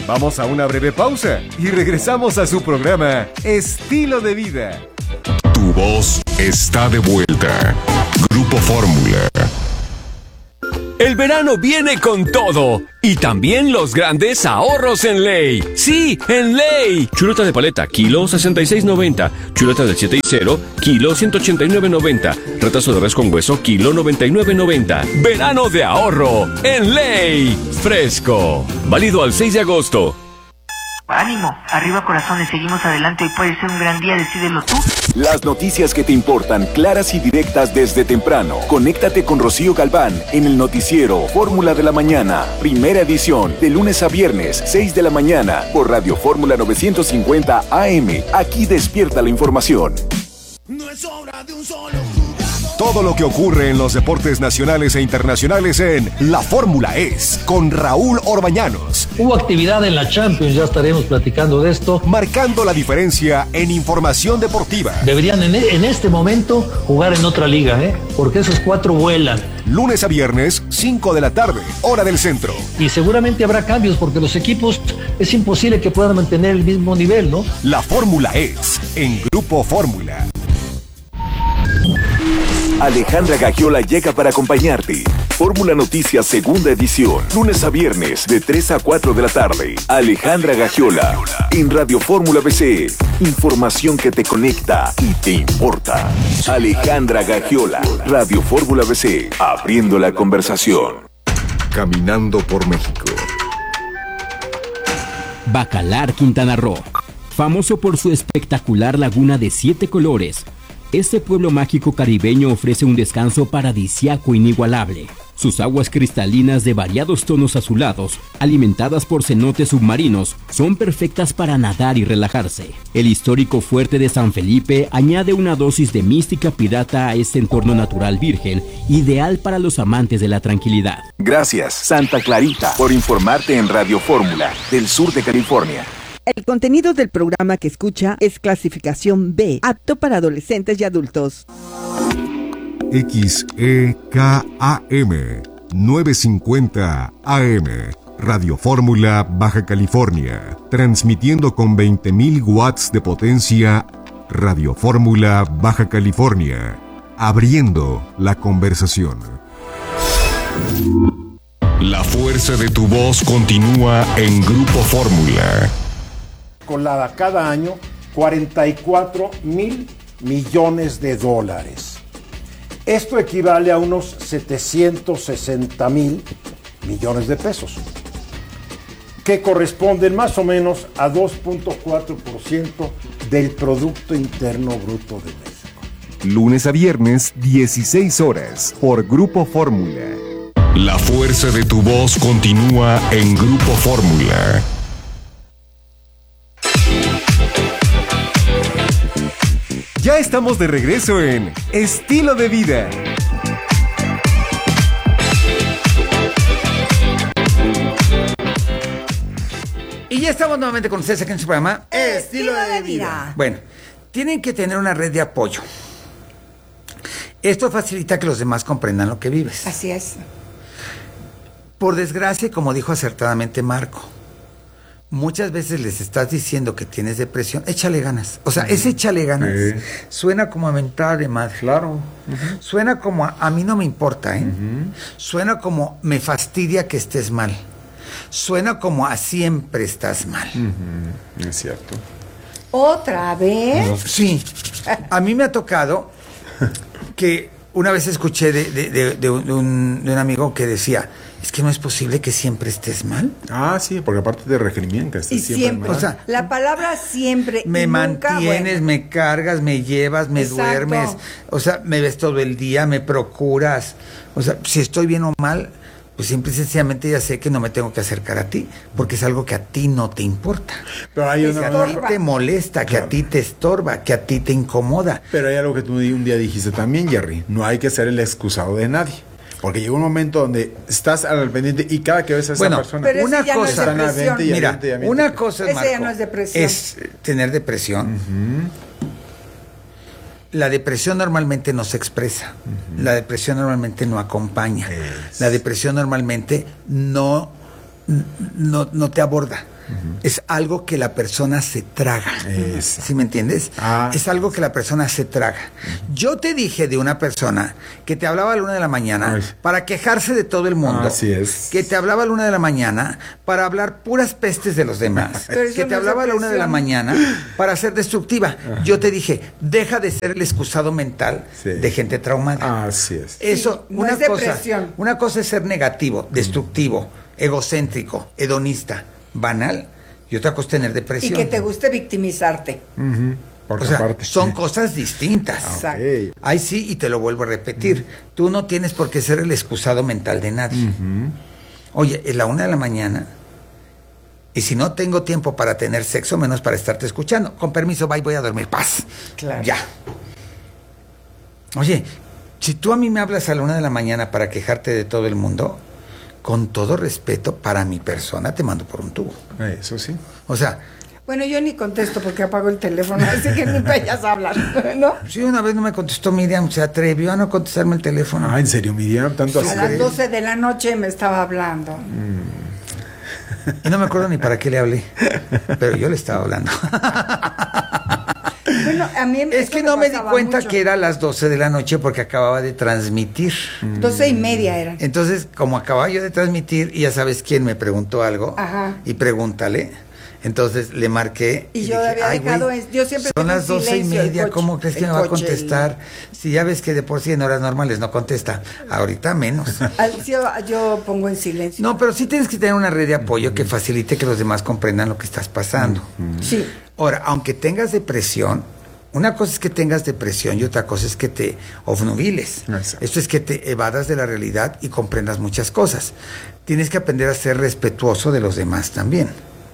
Vamos a una breve pausa y regresamos a su programa Estilo de Vida. Tu voz está de vuelta. Grupo Fórmula. El verano viene con todo y también los grandes ahorros en Ley. Sí, en Ley. Chuleta de paleta, kilo sesenta y seis noventa. Chuleta del siete y cero, kilo ciento ochenta y nueve noventa. Retazo de res con hueso, kilo noventa y nueve noventa. Verano de ahorro en Ley. Fresco. Válido al seis de agosto. Ánimo, arriba corazones, seguimos adelante, hoy puede ser un gran día, decídelo tú. Las noticias que te importan, claras y directas desde temprano. Conéctate con Rocío Galván en el noticiero Fórmula de la Mañana, primera edición, de lunes a viernes, seis de la mañana, por Radio Fórmula novecientos cincuenta A M. Aquí despierta la información. No es obra de un solo. Todo lo que ocurre en los deportes nacionales e internacionales en La Fórmula Es, con Raúl Orbañanos. Hubo actividad en la Champions, ya estaremos platicando de esto. Marcando la diferencia en información deportiva. Deberían en, en este momento jugar en otra liga, ¿eh? Porque esos cuatro vuelan. Lunes a viernes, cinco de la tarde, hora del centro. Y seguramente habrá cambios porque los equipos es imposible que puedan mantener el mismo nivel, ¿no? La Fórmula Es, en Grupo Fórmula. Alejandra Gagiola llega para acompañarte. Fórmula Noticias segunda edición, lunes a viernes de tres a cuatro de la tarde. Alejandra Gagiola en Radio Fórmula B C. Información que te conecta y te importa. Alejandra Gagiola, Radio Fórmula B C, abriendo la conversación. Caminando por México. Bacalar, Quintana Roo. Famoso por su espectacular laguna de siete colores, este pueblo mágico caribeño ofrece un descanso paradisíaco inigualable. Sus aguas cristalinas de variados tonos azulados, alimentadas por cenotes submarinos, son perfectas para nadar y relajarse. El histórico fuerte de San Felipe añade una dosis de mística pirata a este entorno natural virgen, ideal para los amantes de la tranquilidad. Gracias, Santa Clarita, por informarte en Radio Fórmula, del sur de California. El contenido del programa que escucha es clasificación B, apto para adolescentes y adultos. X E K A M novecientos cincuenta A M, Radio Fórmula, Baja California, transmitiendo con veinte mil watts de potencia. Radio Fórmula, Baja California, abriendo la conversación. La fuerza de tu voz continúa en Grupo Fórmula. Colada cada año cuarenta y cuatro mil millones de dólares. Esto equivale a unos setecientos sesenta mil millones de pesos, que corresponden más o menos a dos punto cuatro por ciento del Producto Interno Bruto de México. Lunes a viernes, dieciséis horas, por Grupo Fórmula. La fuerza de tu voz continúa en Grupo Fórmula. Ya estamos de regreso en Estilo de Vida. Y ya estamos nuevamente con ustedes aquí en su programa Estilo de Vida. Bueno, tienen que tener una red de apoyo. Esto facilita que los demás comprendan lo que vives. Así es. Por desgracia, como dijo acertadamente Marco, muchas veces les estás diciendo que tienes depresión, échale ganas. O sea, ese échale ganas sí. Suena como a mentada de madre. Claro. Uh-huh. Suena como a, a mí no me importa, ¿eh? Uh-huh. Suena como me fastidia que estés mal. Suena como a siempre estás mal. Uh-huh. Es cierto. ¿Otra vez? Sí. A mí me ha tocado que una vez escuché de, de, de, de, un, de, un, de un amigo que decía, es que no es posible que siempre estés mal. Ah, sí, porque aparte te recriminan, estás y siempre, siempre mal. O sea, la palabra siempre me y mantienes, nunca, bueno. me cargas, me llevas, me Exacto. duermes, o sea, me ves todo el día, me procuras. O sea, si estoy bien o mal, pues simple y sencillamente ya sé que no me tengo que acercar a ti, porque es algo que a ti no te importa. Pero hay una, que a ti te molesta, que claro. a ti te estorba, que a ti te incomoda. Pero hay algo que tú un día dijiste también, Jerry, no hay que ser el excusado de nadie. Porque llega un momento donde estás al pendiente y cada que ves a esa bueno, persona... Pero una cosa, no es depresión. Y mira, y una cosa es, Marco, ya no es depresión. Es tener depresión. Uh-huh. La depresión normalmente no se expresa. Uh-huh. La depresión normalmente no acompaña. Es. La depresión normalmente no, no, no te aborda. Uh-huh. Es algo que la persona se traga. Eso. ¿Sí me entiendes? Ah. Es algo que la persona se traga. Uh-huh. Yo te dije de una persona que te hablaba a la una de la mañana Ay. para quejarse de todo el mundo. Así es. Que te hablaba a la una de la mañana para hablar puras pestes de los demás. Que te no hablaba a la una de la mañana para ser destructiva. Uh-huh. Yo te dije, deja de ser el excusado mental sí. de gente traumada. Así es. Eso, sí, una no es cosa, depresión. Una cosa es ser negativo, destructivo, uh-huh. egocéntrico, hedonista, banal, y otra cosa es tener depresión. Y que te guste victimizarte. Uh-huh. O sea, parte, son sí. cosas distintas. Okay. Ahí sí, y te lo vuelvo a repetir. Uh-huh. Tú no tienes por qué ser el excusado mental de nadie. Uh-huh. Oye, es la una de la mañana, y si no tengo tiempo para tener sexo, menos para estarte escuchando. Con permiso, bye, voy a dormir. Paz. Claro. Ya. Oye, si tú a mí me hablas a la una de la mañana para quejarte de todo el mundo, con todo respeto para mi persona, te mando por un tubo. Eso sí. O sea... Bueno, yo ni contesto porque apago el teléfono, así que ni vayas a hablar, ¿no? Sí, una vez no me contestó Miriam, se atrevió a no contestarme el teléfono. Ah, ¿en serio, Miriam? ¿Tanto así? A las doce de la noche me estaba hablando. Mm. Y no me acuerdo ni para qué le hablé, pero yo le estaba hablando. Bueno, a mí es que no me di cuenta mucho. que era a las doce de la noche porque acababa de transmitir. Doce y media eran. Entonces, como acababa yo de transmitir, y ya sabes quién me preguntó algo, Ajá. y pregúntale. Entonces le marqué. Y, y yo dije, había dejado, güey, yo siempre son las doce y media, coche, ¿cómo crees que me va a contestar? El... Si ya ves que de por sí en horas normales no contesta, ahorita menos. yo, yo pongo en silencio. No, pero sí tienes que tener una red de apoyo uh-huh. que facilite que los demás comprendan lo que estás pasando. Uh-huh. Sí. Ahora, aunque tengas depresión, una cosa es que tengas depresión y otra cosa es que te obnubiles. Exacto. Esto es que te evadas de la realidad y comprendas muchas cosas. Tienes que aprender a ser respetuoso de los demás también.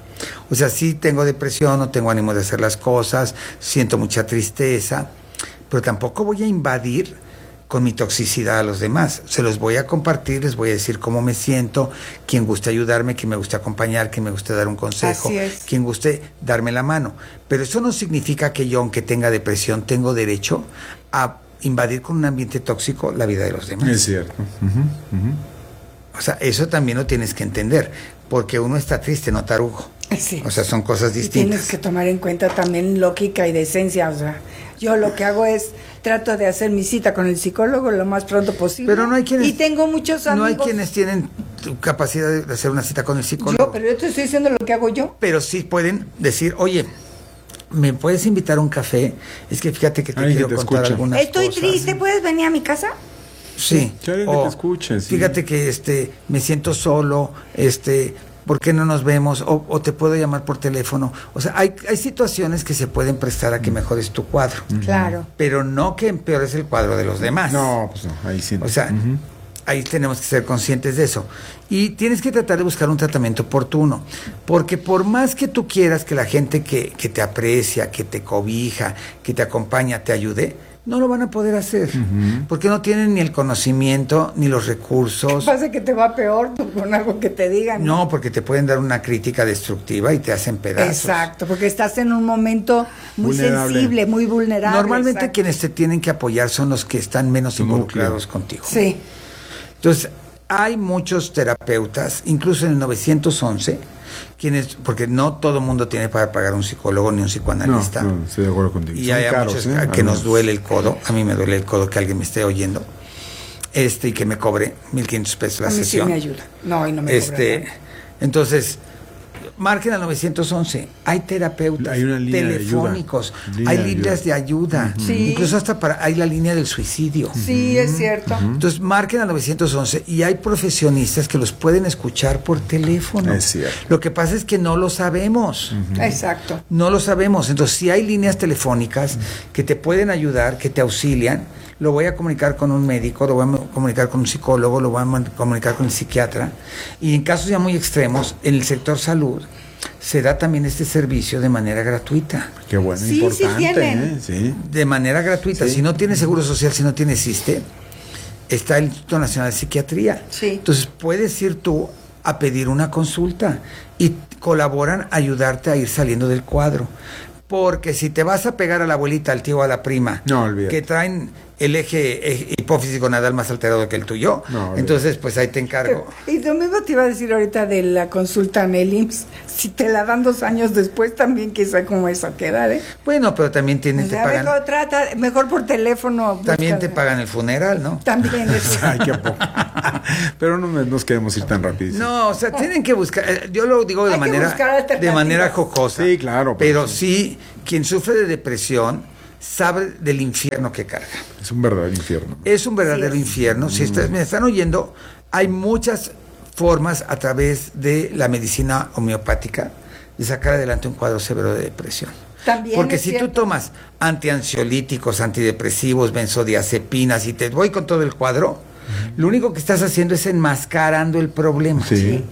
O sea, sí tengo depresión, no tengo ánimo de hacer las cosas, siento mucha tristeza, pero tampoco voy a invadir con mi toxicidad a los demás. Se los voy a compartir, les voy a decir cómo me siento, quien guste ayudarme, quien me guste acompañar, quien me guste dar un consejo, quien guste darme la mano. Pero eso no significa que yo, aunque tenga depresión, tengo derecho a invadir con un ambiente tóxico la vida de los demás. Es cierto. Uh-huh, uh-huh. O sea, eso también lo tienes que entender, porque uno está triste, no tarugo. Sí. O sea, son cosas distintas. Y tienes que tomar en cuenta también lógica y decencia. O sea, yo lo que hago es trato de hacer mi cita con el psicólogo lo más pronto posible. Pero no hay quienes. Y tengo muchos amigos. No hay quienes tienen capacidad de hacer una cita con el psicólogo. Yo, pero yo te estoy diciendo lo que hago yo. Pero sí pueden decir, oye, ¿me puedes invitar a un café? Es que fíjate que te Ay, quiero que te contar escucha. algunas Estoy cosas. Estoy triste, ¿puedes venir a mi casa? Sí. sí. O, que te escuches, sí. Fíjate que este, me siento solo, este. ¿Por qué no nos vemos? O, o te puedo llamar por teléfono. O sea, hay, hay situaciones que se pueden prestar a que mejores tu cuadro. Claro. Pero no que empeores el cuadro de los demás. No, pues no, ahí sí. O sea, uh-huh. ahí tenemos que ser conscientes de eso. Y tienes que tratar de buscar un tratamiento oportuno. Porque por más que tú quieras que la gente que, que te aprecia, que te cobija, que te acompaña, te ayude, no lo van a poder hacer, uh-huh. porque no tienen ni el conocimiento, ni los recursos. ¿Qué pasa que te va peor con algo que te digan? No, porque te pueden dar una crítica destructiva y te hacen pedazos. Exacto, porque estás en un momento muy vulnerable. sensible, muy vulnerable. Normalmente exacto. quienes te tienen que apoyar son los que están menos involucrados contigo. Sí. Entonces, hay muchos terapeutas, incluso en el nueve once, quienes, porque no todo el mundo tiene para pagar un psicólogo ni un psicoanalista. No, no estoy de acuerdo contigo. Y Son hay caros, muchos ¿eh? que nos duele el codo. A mí me duele el codo que alguien me esté oyendo. Este, y que me cobre mil quinientos pesos la a mí sesión. Sí me ayuda. No, y no me este, cobra. Entonces, marquen al nueve once. Hay terapeutas hay una línea telefónicos, de hay líneas de ayuda. Uh-huh. Sí. Incluso hasta para hay la línea del suicidio. Sí, uh-huh. es cierto. Uh-huh. Entonces, marquen al nueve once y hay profesionistas que los pueden escuchar por teléfono. Es cierto. Lo que pasa es que no lo sabemos. Uh-huh. Exacto. No lo sabemos. Entonces, si hay líneas telefónicas uh-huh. que te pueden ayudar, que te auxilian, lo voy a comunicar con un médico, lo voy a comunicar con un psicólogo, lo voy a comunicar con el psiquiatra. Y en casos ya muy extremos, en el sector salud, se da también este servicio de manera gratuita. Qué bueno, sí, importante. Sí, tienen. ¿eh? Sí. De manera gratuita. Sí. Si no tienes seguro social, si no tienes ISSSTE, está el Instituto Nacional de Psiquiatría. Sí. Entonces puedes ir tú a pedir una consulta y colaboran a ayudarte a ir saliendo del cuadro. Porque si te vas a pegar a la abuelita, al tío, a la prima, no, olvídate. que traen el eje eh, hipófisis gonadal más alterado que el tuyo. No, entonces, pues ahí te encargo. Pero, y lo mismo te iba a decir ahorita de la consulta en el I M S S. Si te la dan dos años después, también quizá como esa quedar, ¿eh? Bueno, pero también tienen, te pagan. Mejor, trata, mejor por teléfono. También busca, te pagan el funeral, ¿no? También eso. Ay, qué poco. Pero no nos queremos ir tan rápido. No, o sea, tienen que buscar. Yo lo digo de Hay manera, de manera jocosa. Sí, claro. Pero sí, quien sufre de depresión sabe del infierno que carga. Es un verdadero infierno. Es un verdadero sí, infierno. Si ustedes me están oyendo, hay muchas formas a través de la medicina homeopática de sacar adelante un cuadro severo de depresión. También Porque es si cierto. tú tomas antiansiolíticos, antidepresivos, benzodiazepinas y te voy con todo el cuadro, uh-huh. lo único que estás haciendo es enmascarando el problema. Sí. ¿Sí?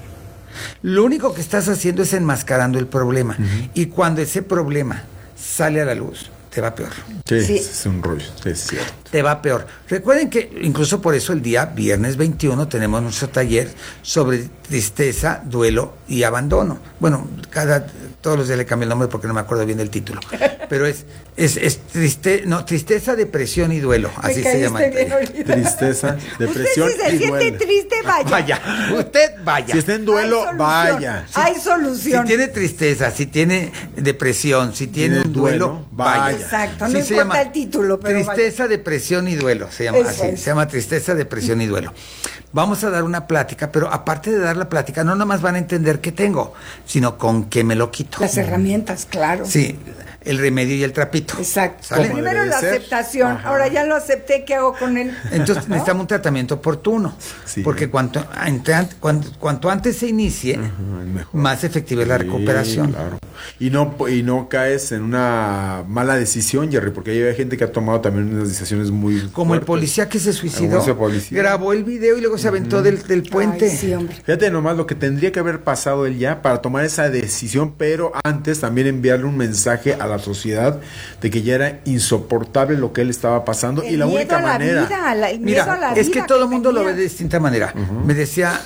Lo único que estás haciendo es enmascarando el problema. Uh-huh. Y cuando ese problema sale a la luz, te va peor. Sí, sí. Es un rollo, es cierto. Te va peor. Recuerden que incluso por eso el día viernes veintiuno tenemos nuestro taller sobre tristeza, duelo y abandono. Bueno, cada todos los días le cambio el nombre porque no me acuerdo bien del título. Pero es es, es triste, no, tristeza, depresión y duelo. Así se llama. Tristeza, depresión usted si se y siente duelo. triste, vaya. Vaya, usted vaya. Si está en duelo, Hay vaya. Si, Hay solución. Si tiene tristeza, si tiene depresión, si tiene, tiene un duelo, duelo, vaya. vaya. Exacto, no Sí, importa se llama el título, pero tristeza, vaya. depresión y duelo, se llama Eso así, es. se llama tristeza, depresión y duelo. Vamos a dar una plática, pero aparte de dar la plática, no nomás van a entender qué tengo, sino con qué me lo quito. Las herramientas, claro. Sí, el remedio y el trapito. Exacto. ¿Sale? Primero la ser. aceptación, Ajá. Ahora ya lo acepté, ¿qué hago con él? Entonces ¿no? necesitamos un tratamiento oportuno, sí. porque cuanto, cuanto, cuanto antes se inicie, Ajá, más efectiva es la sí, recuperación. Claro. Y no y no caes en una mala decisión, Jerry, porque hay gente que ha tomado también unas decisiones muy como fuertes. El policía que se suicidó, policía. grabó el video y luego se aventó uh-huh. del, del puente. Ay, sí, hombre. Fíjate nomás lo que tendría que haber pasado él ya para tomar esa decisión, pero antes también enviarle un mensaje a la sociedad de que ya era insoportable lo que él estaba pasando el y la miedo única a la manera vida, la, el mira miedo a la es vida que todo el que mundo tenía. lo ve de distinta manera. Uh-huh. Me decía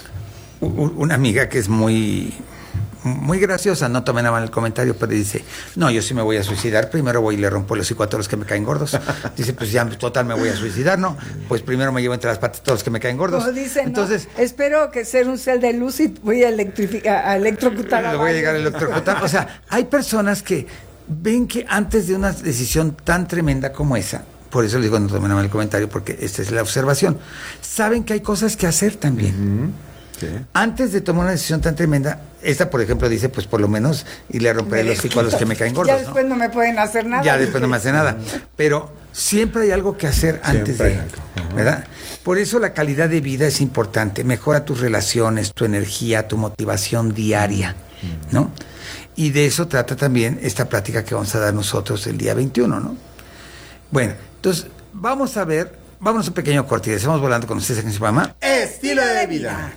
u- una amiga que es muy muy graciosa, no tomen a mal el comentario, pero dice, no, yo sí me voy a suicidar, primero voy y le rompo los hocico a todos los que me caen gordos. Dice, pues ya, total, me voy a suicidar, ¿no? Pues primero me llevo entre las patas todos los que me caen gordos. Como dicen, entonces, no, espero que ser un cel de luz y voy a, electrificar, a electrocutar a le voy a llegar a electrocutar. O sea, hay personas que ven que antes de una decisión tan tremenda como esa, por eso les digo, no tomen a mal el comentario, porque esta es la observación, saben que hay cosas que hacer también. Uh-huh. Sí. Antes de tomar una decisión tan tremenda, esta por ejemplo dice, pues por lo menos y le romperé los hocico a los que me caen gordos. Ya después no, no me pueden hacer nada. Ya después no me hace nada. Pero siempre hay algo que hacer antes siempre de, uh-huh. ¿verdad? Por eso la calidad de vida es importante. Mejora tus relaciones, tu energía, tu motivación diaria, uh-huh. ¿no? Y de eso trata también esta plática que vamos a dar nosotros el día veintiuno, ¿no? Bueno, entonces vamos a ver, vámonos a un pequeño corte y estamos volando con ustedes en su programa Estilo de Vida.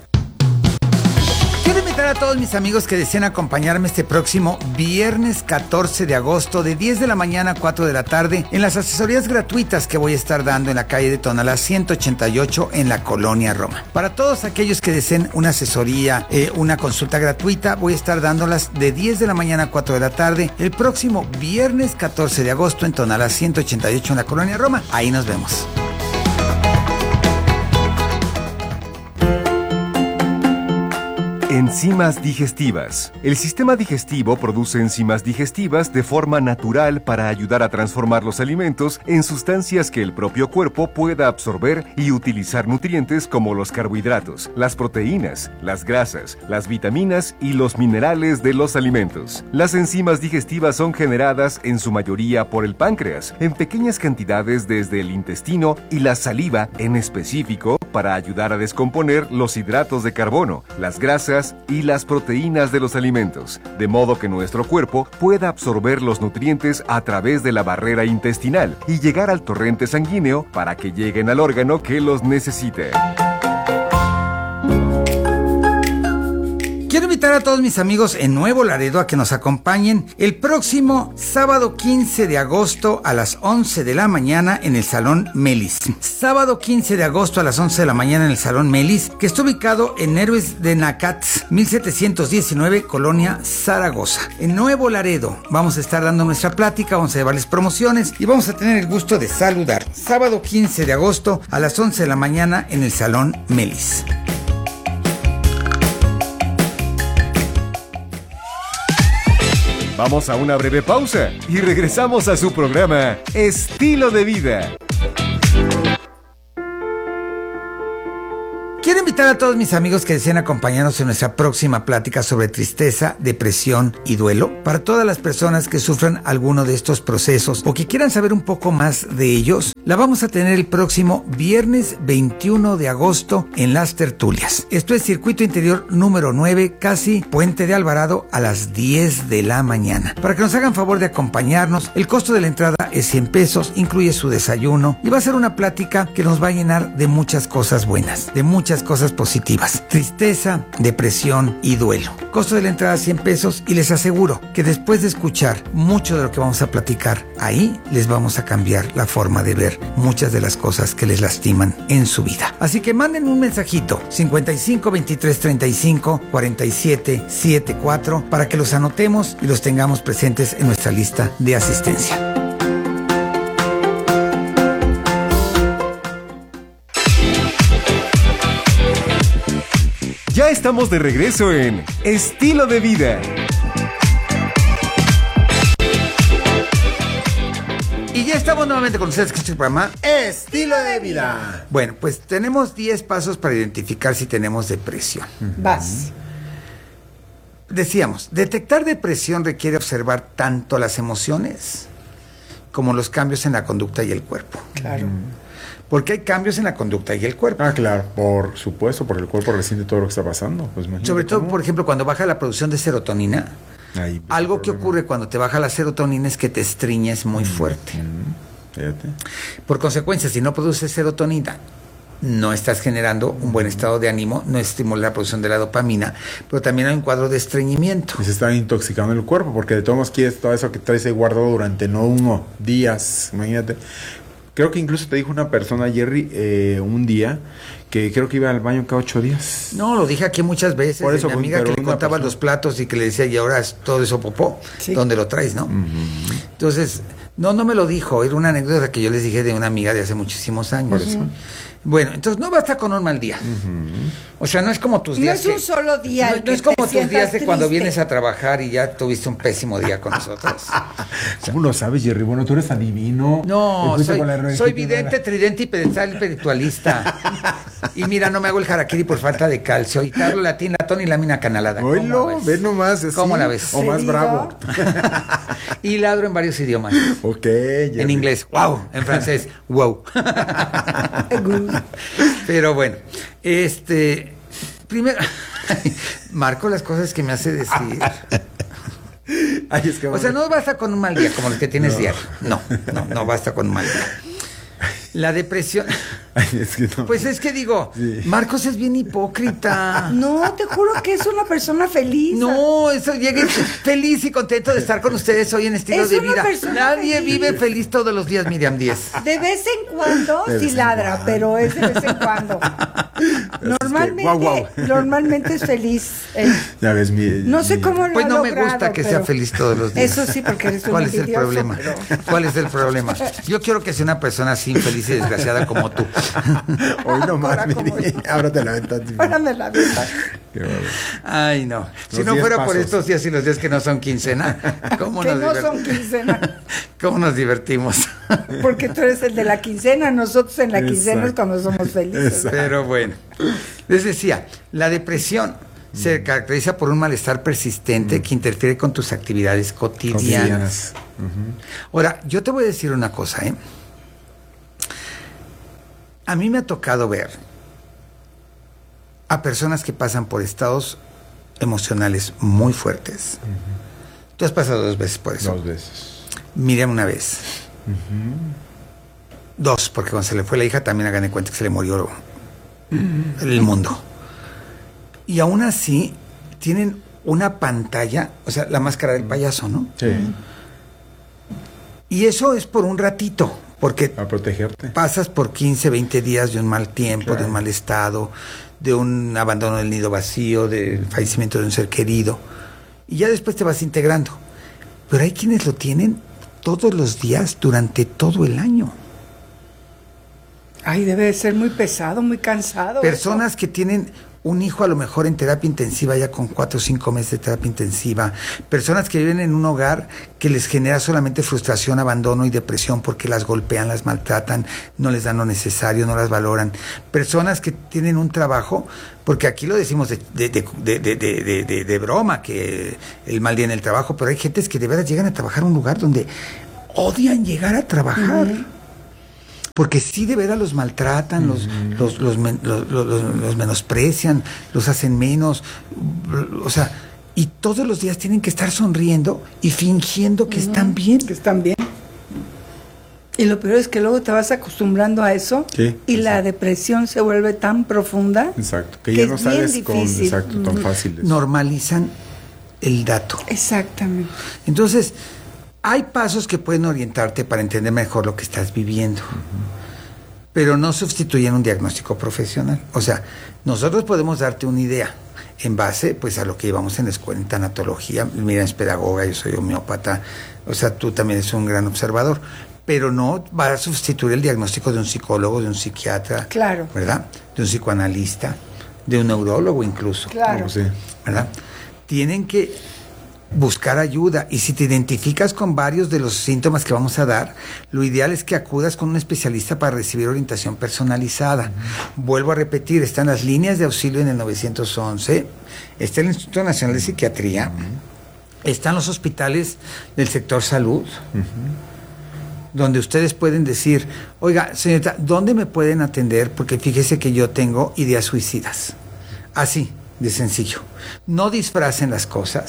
Quiero invitar a todos mis amigos que deseen acompañarme este próximo viernes catorce de agosto de diez de la mañana a cuatro de la tarde en las asesorías gratuitas que voy a estar dando en la calle de Tonalá ciento ochenta y ocho en la Colonia Roma. Para todos aquellos que deseen una asesoría, eh, una consulta gratuita, voy a estar dándolas de diez de la mañana a cuatro de la tarde el próximo viernes catorce de agosto en Tonalá ciento ochenta y ocho en la Colonia Roma. Ahí nos vemos. Enzimas digestivas. El sistema digestivo produce enzimas digestivas de forma natural para ayudar a transformar los alimentos en sustancias que el propio cuerpo pueda absorber y utilizar nutrientes como los carbohidratos, las proteínas, las grasas, las vitaminas y los minerales de los alimentos. Las enzimas digestivas son generadas en su mayoría por el páncreas, en pequeñas cantidades desde el intestino y la saliva en específico para ayudar a descomponer los hidratos de carbono, las grasas y las proteínas de los alimentos, de modo que nuestro cuerpo pueda absorber los nutrientes a través de la barrera intestinal y llegar al torrente sanguíneo para que lleguen al órgano que los necesite. Quiero invitar a todos mis amigos en Nuevo Laredo a que nos acompañen el próximo sábado quince de agosto a las once de la mañana en el Salón Melis. Sábado quince de agosto a las once de la mañana en el Salón Melis, que está ubicado en Héroes de Nacatz, mil setecientos diecinueve, Colonia Zaragoza. En Nuevo Laredo vamos a estar dando nuestra plática, vamos a llevarles promociones y vamos a tener el gusto de saludar. Sábado quince de agosto a las once de la mañana en el Salón Melis. Vamos a una breve pausa y regresamos a su programa Estilo de Vida. Quiero invitar a todos mis amigos que deseen acompañarnos en nuestra próxima plática sobre tristeza, depresión y duelo. Para todas las personas que sufran alguno de estos procesos o que quieran saber un poco más de ellos, la vamos a tener el próximo viernes veintiuno de agosto en Las Tertulias. Esto es Circuito Interior número nueve, casi Puente de Alvarado, a las diez de la mañana. Para que nos hagan favor de acompañarnos, el costo de la entrada es cien pesos, incluye su desayuno y va a ser una plática que nos va a llenar de muchas cosas buenas, de muchas cosas positivas. Tristeza, depresión y duelo. Costo de la entrada cien pesos y les aseguro que después de escuchar mucho de lo que vamos a platicar ahí, les vamos a cambiar la forma de ver muchas de las cosas que les lastiman en su vida. Así que manden un mensajito cincuenta y cinco, veintitrés, treinta y cinco, cuarenta y siete, setenta y cuatro para que los anotemos y los tengamos presentes en nuestra lista de asistencia. Ya estamos de regreso en Estilo de Vida. Y ya estamos nuevamente con ustedes, que este programa Estilo de Vida. Bueno, pues tenemos diez pasos para identificar si tenemos depresión. Vas. Decíamos, detectar depresión requiere observar tanto las emociones como los cambios en la conducta y el cuerpo. Claro. Porque hay cambios en la conducta y el cuerpo. Ah, claro, por supuesto, porque el cuerpo resiente todo lo que está pasando. Pues sobre todo, por ejemplo, cuando baja la producción de serotonina, ahí, algo que ocurre cuando te baja la serotonina es que te estriñes muy fuerte. Mm, fíjate. Por consecuencia, si no produces serotonina, no estás generando un buen estado de ánimo, no estimula la producción de la dopamina, pero también hay un cuadro de estreñimiento. Y se está intoxicando el cuerpo, porque de todos modos quieres todo eso que traes ahí guardado durante no uno, días, imagínate. Creo que incluso te dijo una persona, Jerry, eh, un día, que creo que iba al baño cada ocho días. No, lo dije aquí muchas veces. Por eso, mi amiga que le contaba persona. los platos y que le decía, y ahora es todo eso popó, sí. ¿Dónde lo traes, no? Uh-huh. Entonces, no, no me lo dijo, era una anécdota que yo les dije de una amiga de hace muchísimos años. Por eso. Bueno, entonces no basta con un mal día. Uh-huh. O sea, no es como tus días. No es un que, solo día. No, el no que es como te tus días de triste. cuando vienes a trabajar y ya tuviste un pésimo día con nosotros. ¿Cómo lo sabes, Jerry? Bueno, tú eres adivino. No, soy, soy vidente, tridente y pedestal espiritualista. Y mira, no me hago el harakiri por falta de calcio. Y te hablo latín, latón y lámina canalada. Oílo, ves nomás. Así, ¿cómo la ves? O más digo? bravo. Y ladro en varios idiomas. Ok, Jerry. En inglés, wow. En francés, wow. Pero bueno, este... Primero... Marco las cosas que me hace decir. Ay, es que o sea, no basta con un mal día como el que tienes no. diario. No, no, no basta con un mal día. La depresión. Ay, es que no. Pues es que digo, sí. Marcos es bien hipócrita. No, te juro que es una persona feliz. No, eso llegué feliz y contento de estar con ustedes hoy en Estilo es de una Vida. Nadie feliz. vive feliz todos los días, Miriam Díez. De vez en cuando sí ladra, cuando. Pero es de vez en cuando. Normalmente, es que, wow, wow. normalmente es feliz. Eh. Ya ves, mi, no sé cómo lo Pues no ha me logrado, gusta que pero... sea feliz todos los días. Eso sí, porque eres un ¿Cuál es el envidioso, problema? Pero... ¿Cuál es el problema? Yo quiero que sea una persona así infeliz y desgraciada como tú. Hoy nomás, Miri. Ábrate la ventana. Ábrame la ventana. Ay, no. Si no fuera pasos. Por estos días y los días que no son quincena, ¿cómo que nos no divert... son quincena. ¿Cómo nos divertimos? Porque tú eres el de la quincena, nosotros en la Exacto. quincena es cuando somos felices. Exacto. Pero bueno, les decía, la depresión mm. se caracteriza por un malestar persistente mm. que interfiere con tus actividades cotidianas. cotidianas. Uh-huh. Ahora, yo te voy a decir una cosa, ¿eh? A mí me ha tocado ver a personas que pasan por estados emocionales muy fuertes. Uh-huh. Tú has pasado dos veces por eso. Dos veces. Miriam una vez. Uh-huh. Dos, porque cuando se le fue la hija también hagan de cuenta que se le murió uh-huh. el mundo. Y aún así tienen una pantalla, o sea, la máscara del payaso, ¿no? Sí. Y eso es por un ratito, porque a protegerte. Pasas por quince, veinte días de un mal tiempo, claro. de un mal estado, de un abandono del nido vacío, del fallecimiento de un ser querido, y ya después te vas integrando. Pero hay quienes lo tienen todos los días durante todo el año. Ay, debe de ser muy pesado, muy cansado. Personas eso. que tienen un hijo a lo mejor en terapia intensiva, ya con cuatro o cinco meses de terapia intensiva. Personas que viven en un hogar que les genera solamente frustración, abandono y depresión porque las golpean, las maltratan, no les dan lo necesario, no las valoran. Personas que tienen un trabajo, porque aquí lo decimos de, de, de, de, de, de, de, de broma, que el mal día en el trabajo, pero hay gentes que de verdad llegan a trabajar en un lugar donde odian llegar a trabajar. Uh-huh. Porque sí de veras los maltratan, los, mm. los, los, los, los, los, los menosprecian, los hacen menos, o sea, y todos los días tienen que estar sonriendo y fingiendo que mm. están bien. Que están bien. Y lo peor es que luego te vas acostumbrando a eso, sí, y exacto. la depresión se vuelve tan profunda. Exacto, que, que ya no sales con, exacto, tan mm. fácil. Normalizan el dato. Exactamente. Entonces, hay pasos que pueden orientarte para entender mejor lo que estás viviendo, uh-huh. pero no sustituyen un diagnóstico profesional. O sea, nosotros podemos darte una idea en base pues a lo que llevamos en la escuela en tanatología. Mira, es pedagoga, yo soy homeópata, o sea, tú también eres un gran observador, pero no va a sustituir el diagnóstico de un psicólogo, de un psiquiatra, claro. ¿verdad? De un psicoanalista, de un neurólogo incluso, claro. sí. ¿verdad? Tienen que buscar ayuda, y si te identificas con varios de los síntomas que vamos a dar, lo ideal es que acudas con un especialista para recibir orientación personalizada. Uh-huh. Vuelvo a repetir, están las líneas de auxilio en el nueve once, está el Instituto Nacional de Psiquiatría, uh-huh. están los hospitales del sector salud, uh-huh. donde ustedes pueden decir, oiga, señorita, ¿dónde me pueden atender? Porque fíjese que yo tengo ideas suicidas. Así, de sencillo. No disfracen las cosas.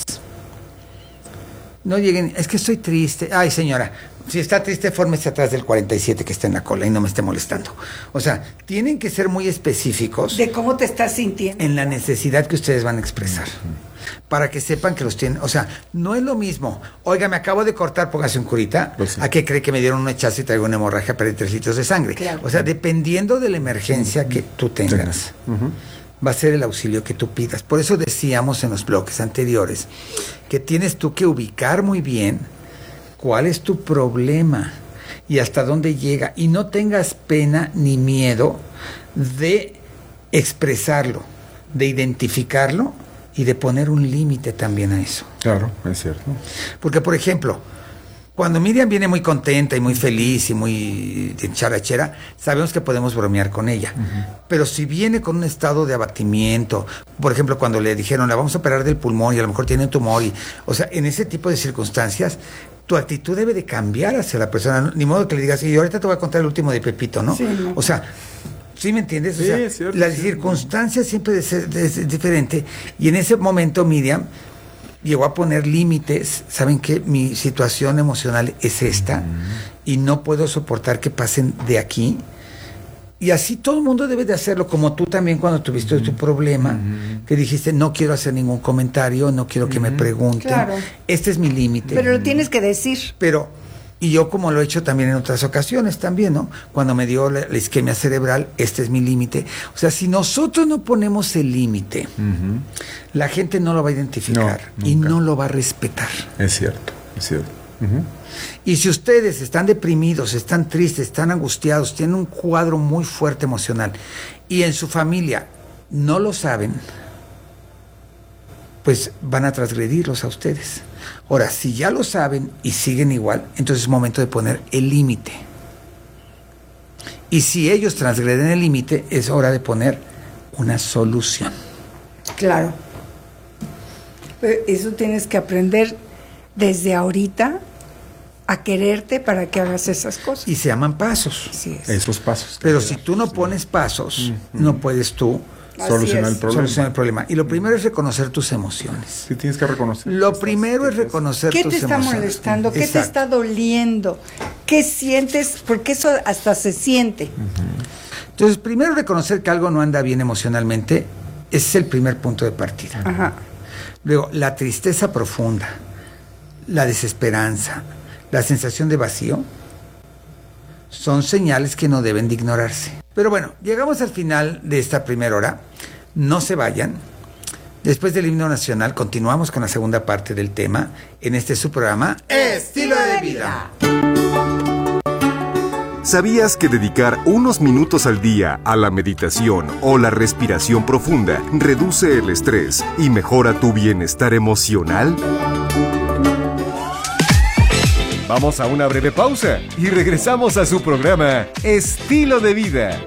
No lleguen, es que estoy triste. Ay, señora, si está triste, fórmese atrás del cuarenta y siete que está en la cola y no me esté molestando. O sea, tienen que ser muy específicos. De cómo te estás sintiendo. En la necesidad que ustedes van a expresar. Para que sepan que los tienen. O sea, no es lo mismo. Oiga, me acabo de cortar, póngase un curita. Pues sí. ¿A qué cree que me dieron un hachazo y traigo una hemorragia para tres litros de sangre? Claro. O sea, dependiendo de la emergencia uh-huh. que tú tengas. Uh-huh. Va a ser el auxilio que tú pidas. Por eso decíamos en los bloques anteriores que tienes tú que ubicar muy bien cuál es tu problema y hasta dónde llega, y no tengas pena ni miedo de expresarlo, de identificarlo y de poner un límite también a eso. Claro, es cierto. Porque, por ejemplo, cuando Miriam viene muy contenta y muy feliz y muy charachera, sabemos que podemos bromear con ella. Uh-huh. Pero si viene con un estado de abatimiento, por ejemplo, cuando le dijeron, la vamos a operar del pulmón y a lo mejor tiene un tumor, y, o sea, en ese tipo de circunstancias, tu actitud debe de cambiar hacia la persona. Ni modo que le digas, y ahorita te voy a contar el último de Pepito, ¿no? Sí, no. O sea, ¿sí me entiendes? O sí, sea, es cierto, las sí, circunstancias siempre es, es, es diferente. Y en ese momento, Miriam llegó a poner límites. ¿Saben qué? Mi situación emocional es esta, uh-huh. y no puedo soportar que pasen de aquí. Y así todo el mundo debe de hacerlo, como tú también cuando tuviste uh-huh. tu problema, uh-huh. que dijiste, no quiero hacer ningún comentario, no quiero uh-huh. que me pregunten. Claro. Este es mi límite. Pero lo tienes que decir. Pero, y yo como lo he hecho también en otras ocasiones también, ¿no? Cuando me dio la, la isquemia cerebral, este es mi límite. O sea, si nosotros no ponemos el límite, uh-huh. la gente no lo va a identificar no, y no lo va a respetar. Es cierto, es cierto. Uh-huh. Y si ustedes están deprimidos, están tristes, están angustiados, tienen un cuadro muy fuerte emocional, y en su familia no lo saben, pues van a transgredirlos a ustedes. Ahora, si ya lo saben y siguen igual, entonces es momento de poner el límite. Y si ellos transgreden el límite, es hora de poner una solución. Claro. Pero eso tienes que aprender desde ahorita a quererte para que hagas esas cosas. Y se llaman pasos. Así es. Esos pasos. Pero si tú no pones pasos, uh-huh. no puedes tú solucionar el problema. Solucionar el problema. Y lo primero es reconocer tus emociones. Sí, tienes que reconocer. Lo primero es reconocer tus emociones. ¿Qué te está molestando? ¿Qué Exacto. te está doliendo? ¿Qué sientes? Porque eso hasta se siente. Uh-huh. Entonces, primero reconocer que algo no anda bien emocionalmente es el primer punto de partida. Ajá. Luego, la tristeza profunda, la desesperanza, la sensación de vacío, son señales que no deben de ignorarse. Pero bueno, llegamos al final de esta primera hora. No se vayan. Después del himno nacional, continuamos con la segunda parte del tema en este su programa Estilo de Vida. ¿Sabías que dedicar unos minutos al día a la meditación o la respiración profunda reduce el estrés y mejora tu bienestar emocional? Vamos a una breve pausa y regresamos a su programa Estilo de Vida.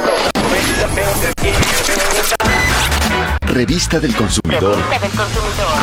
Revista del Consumidor.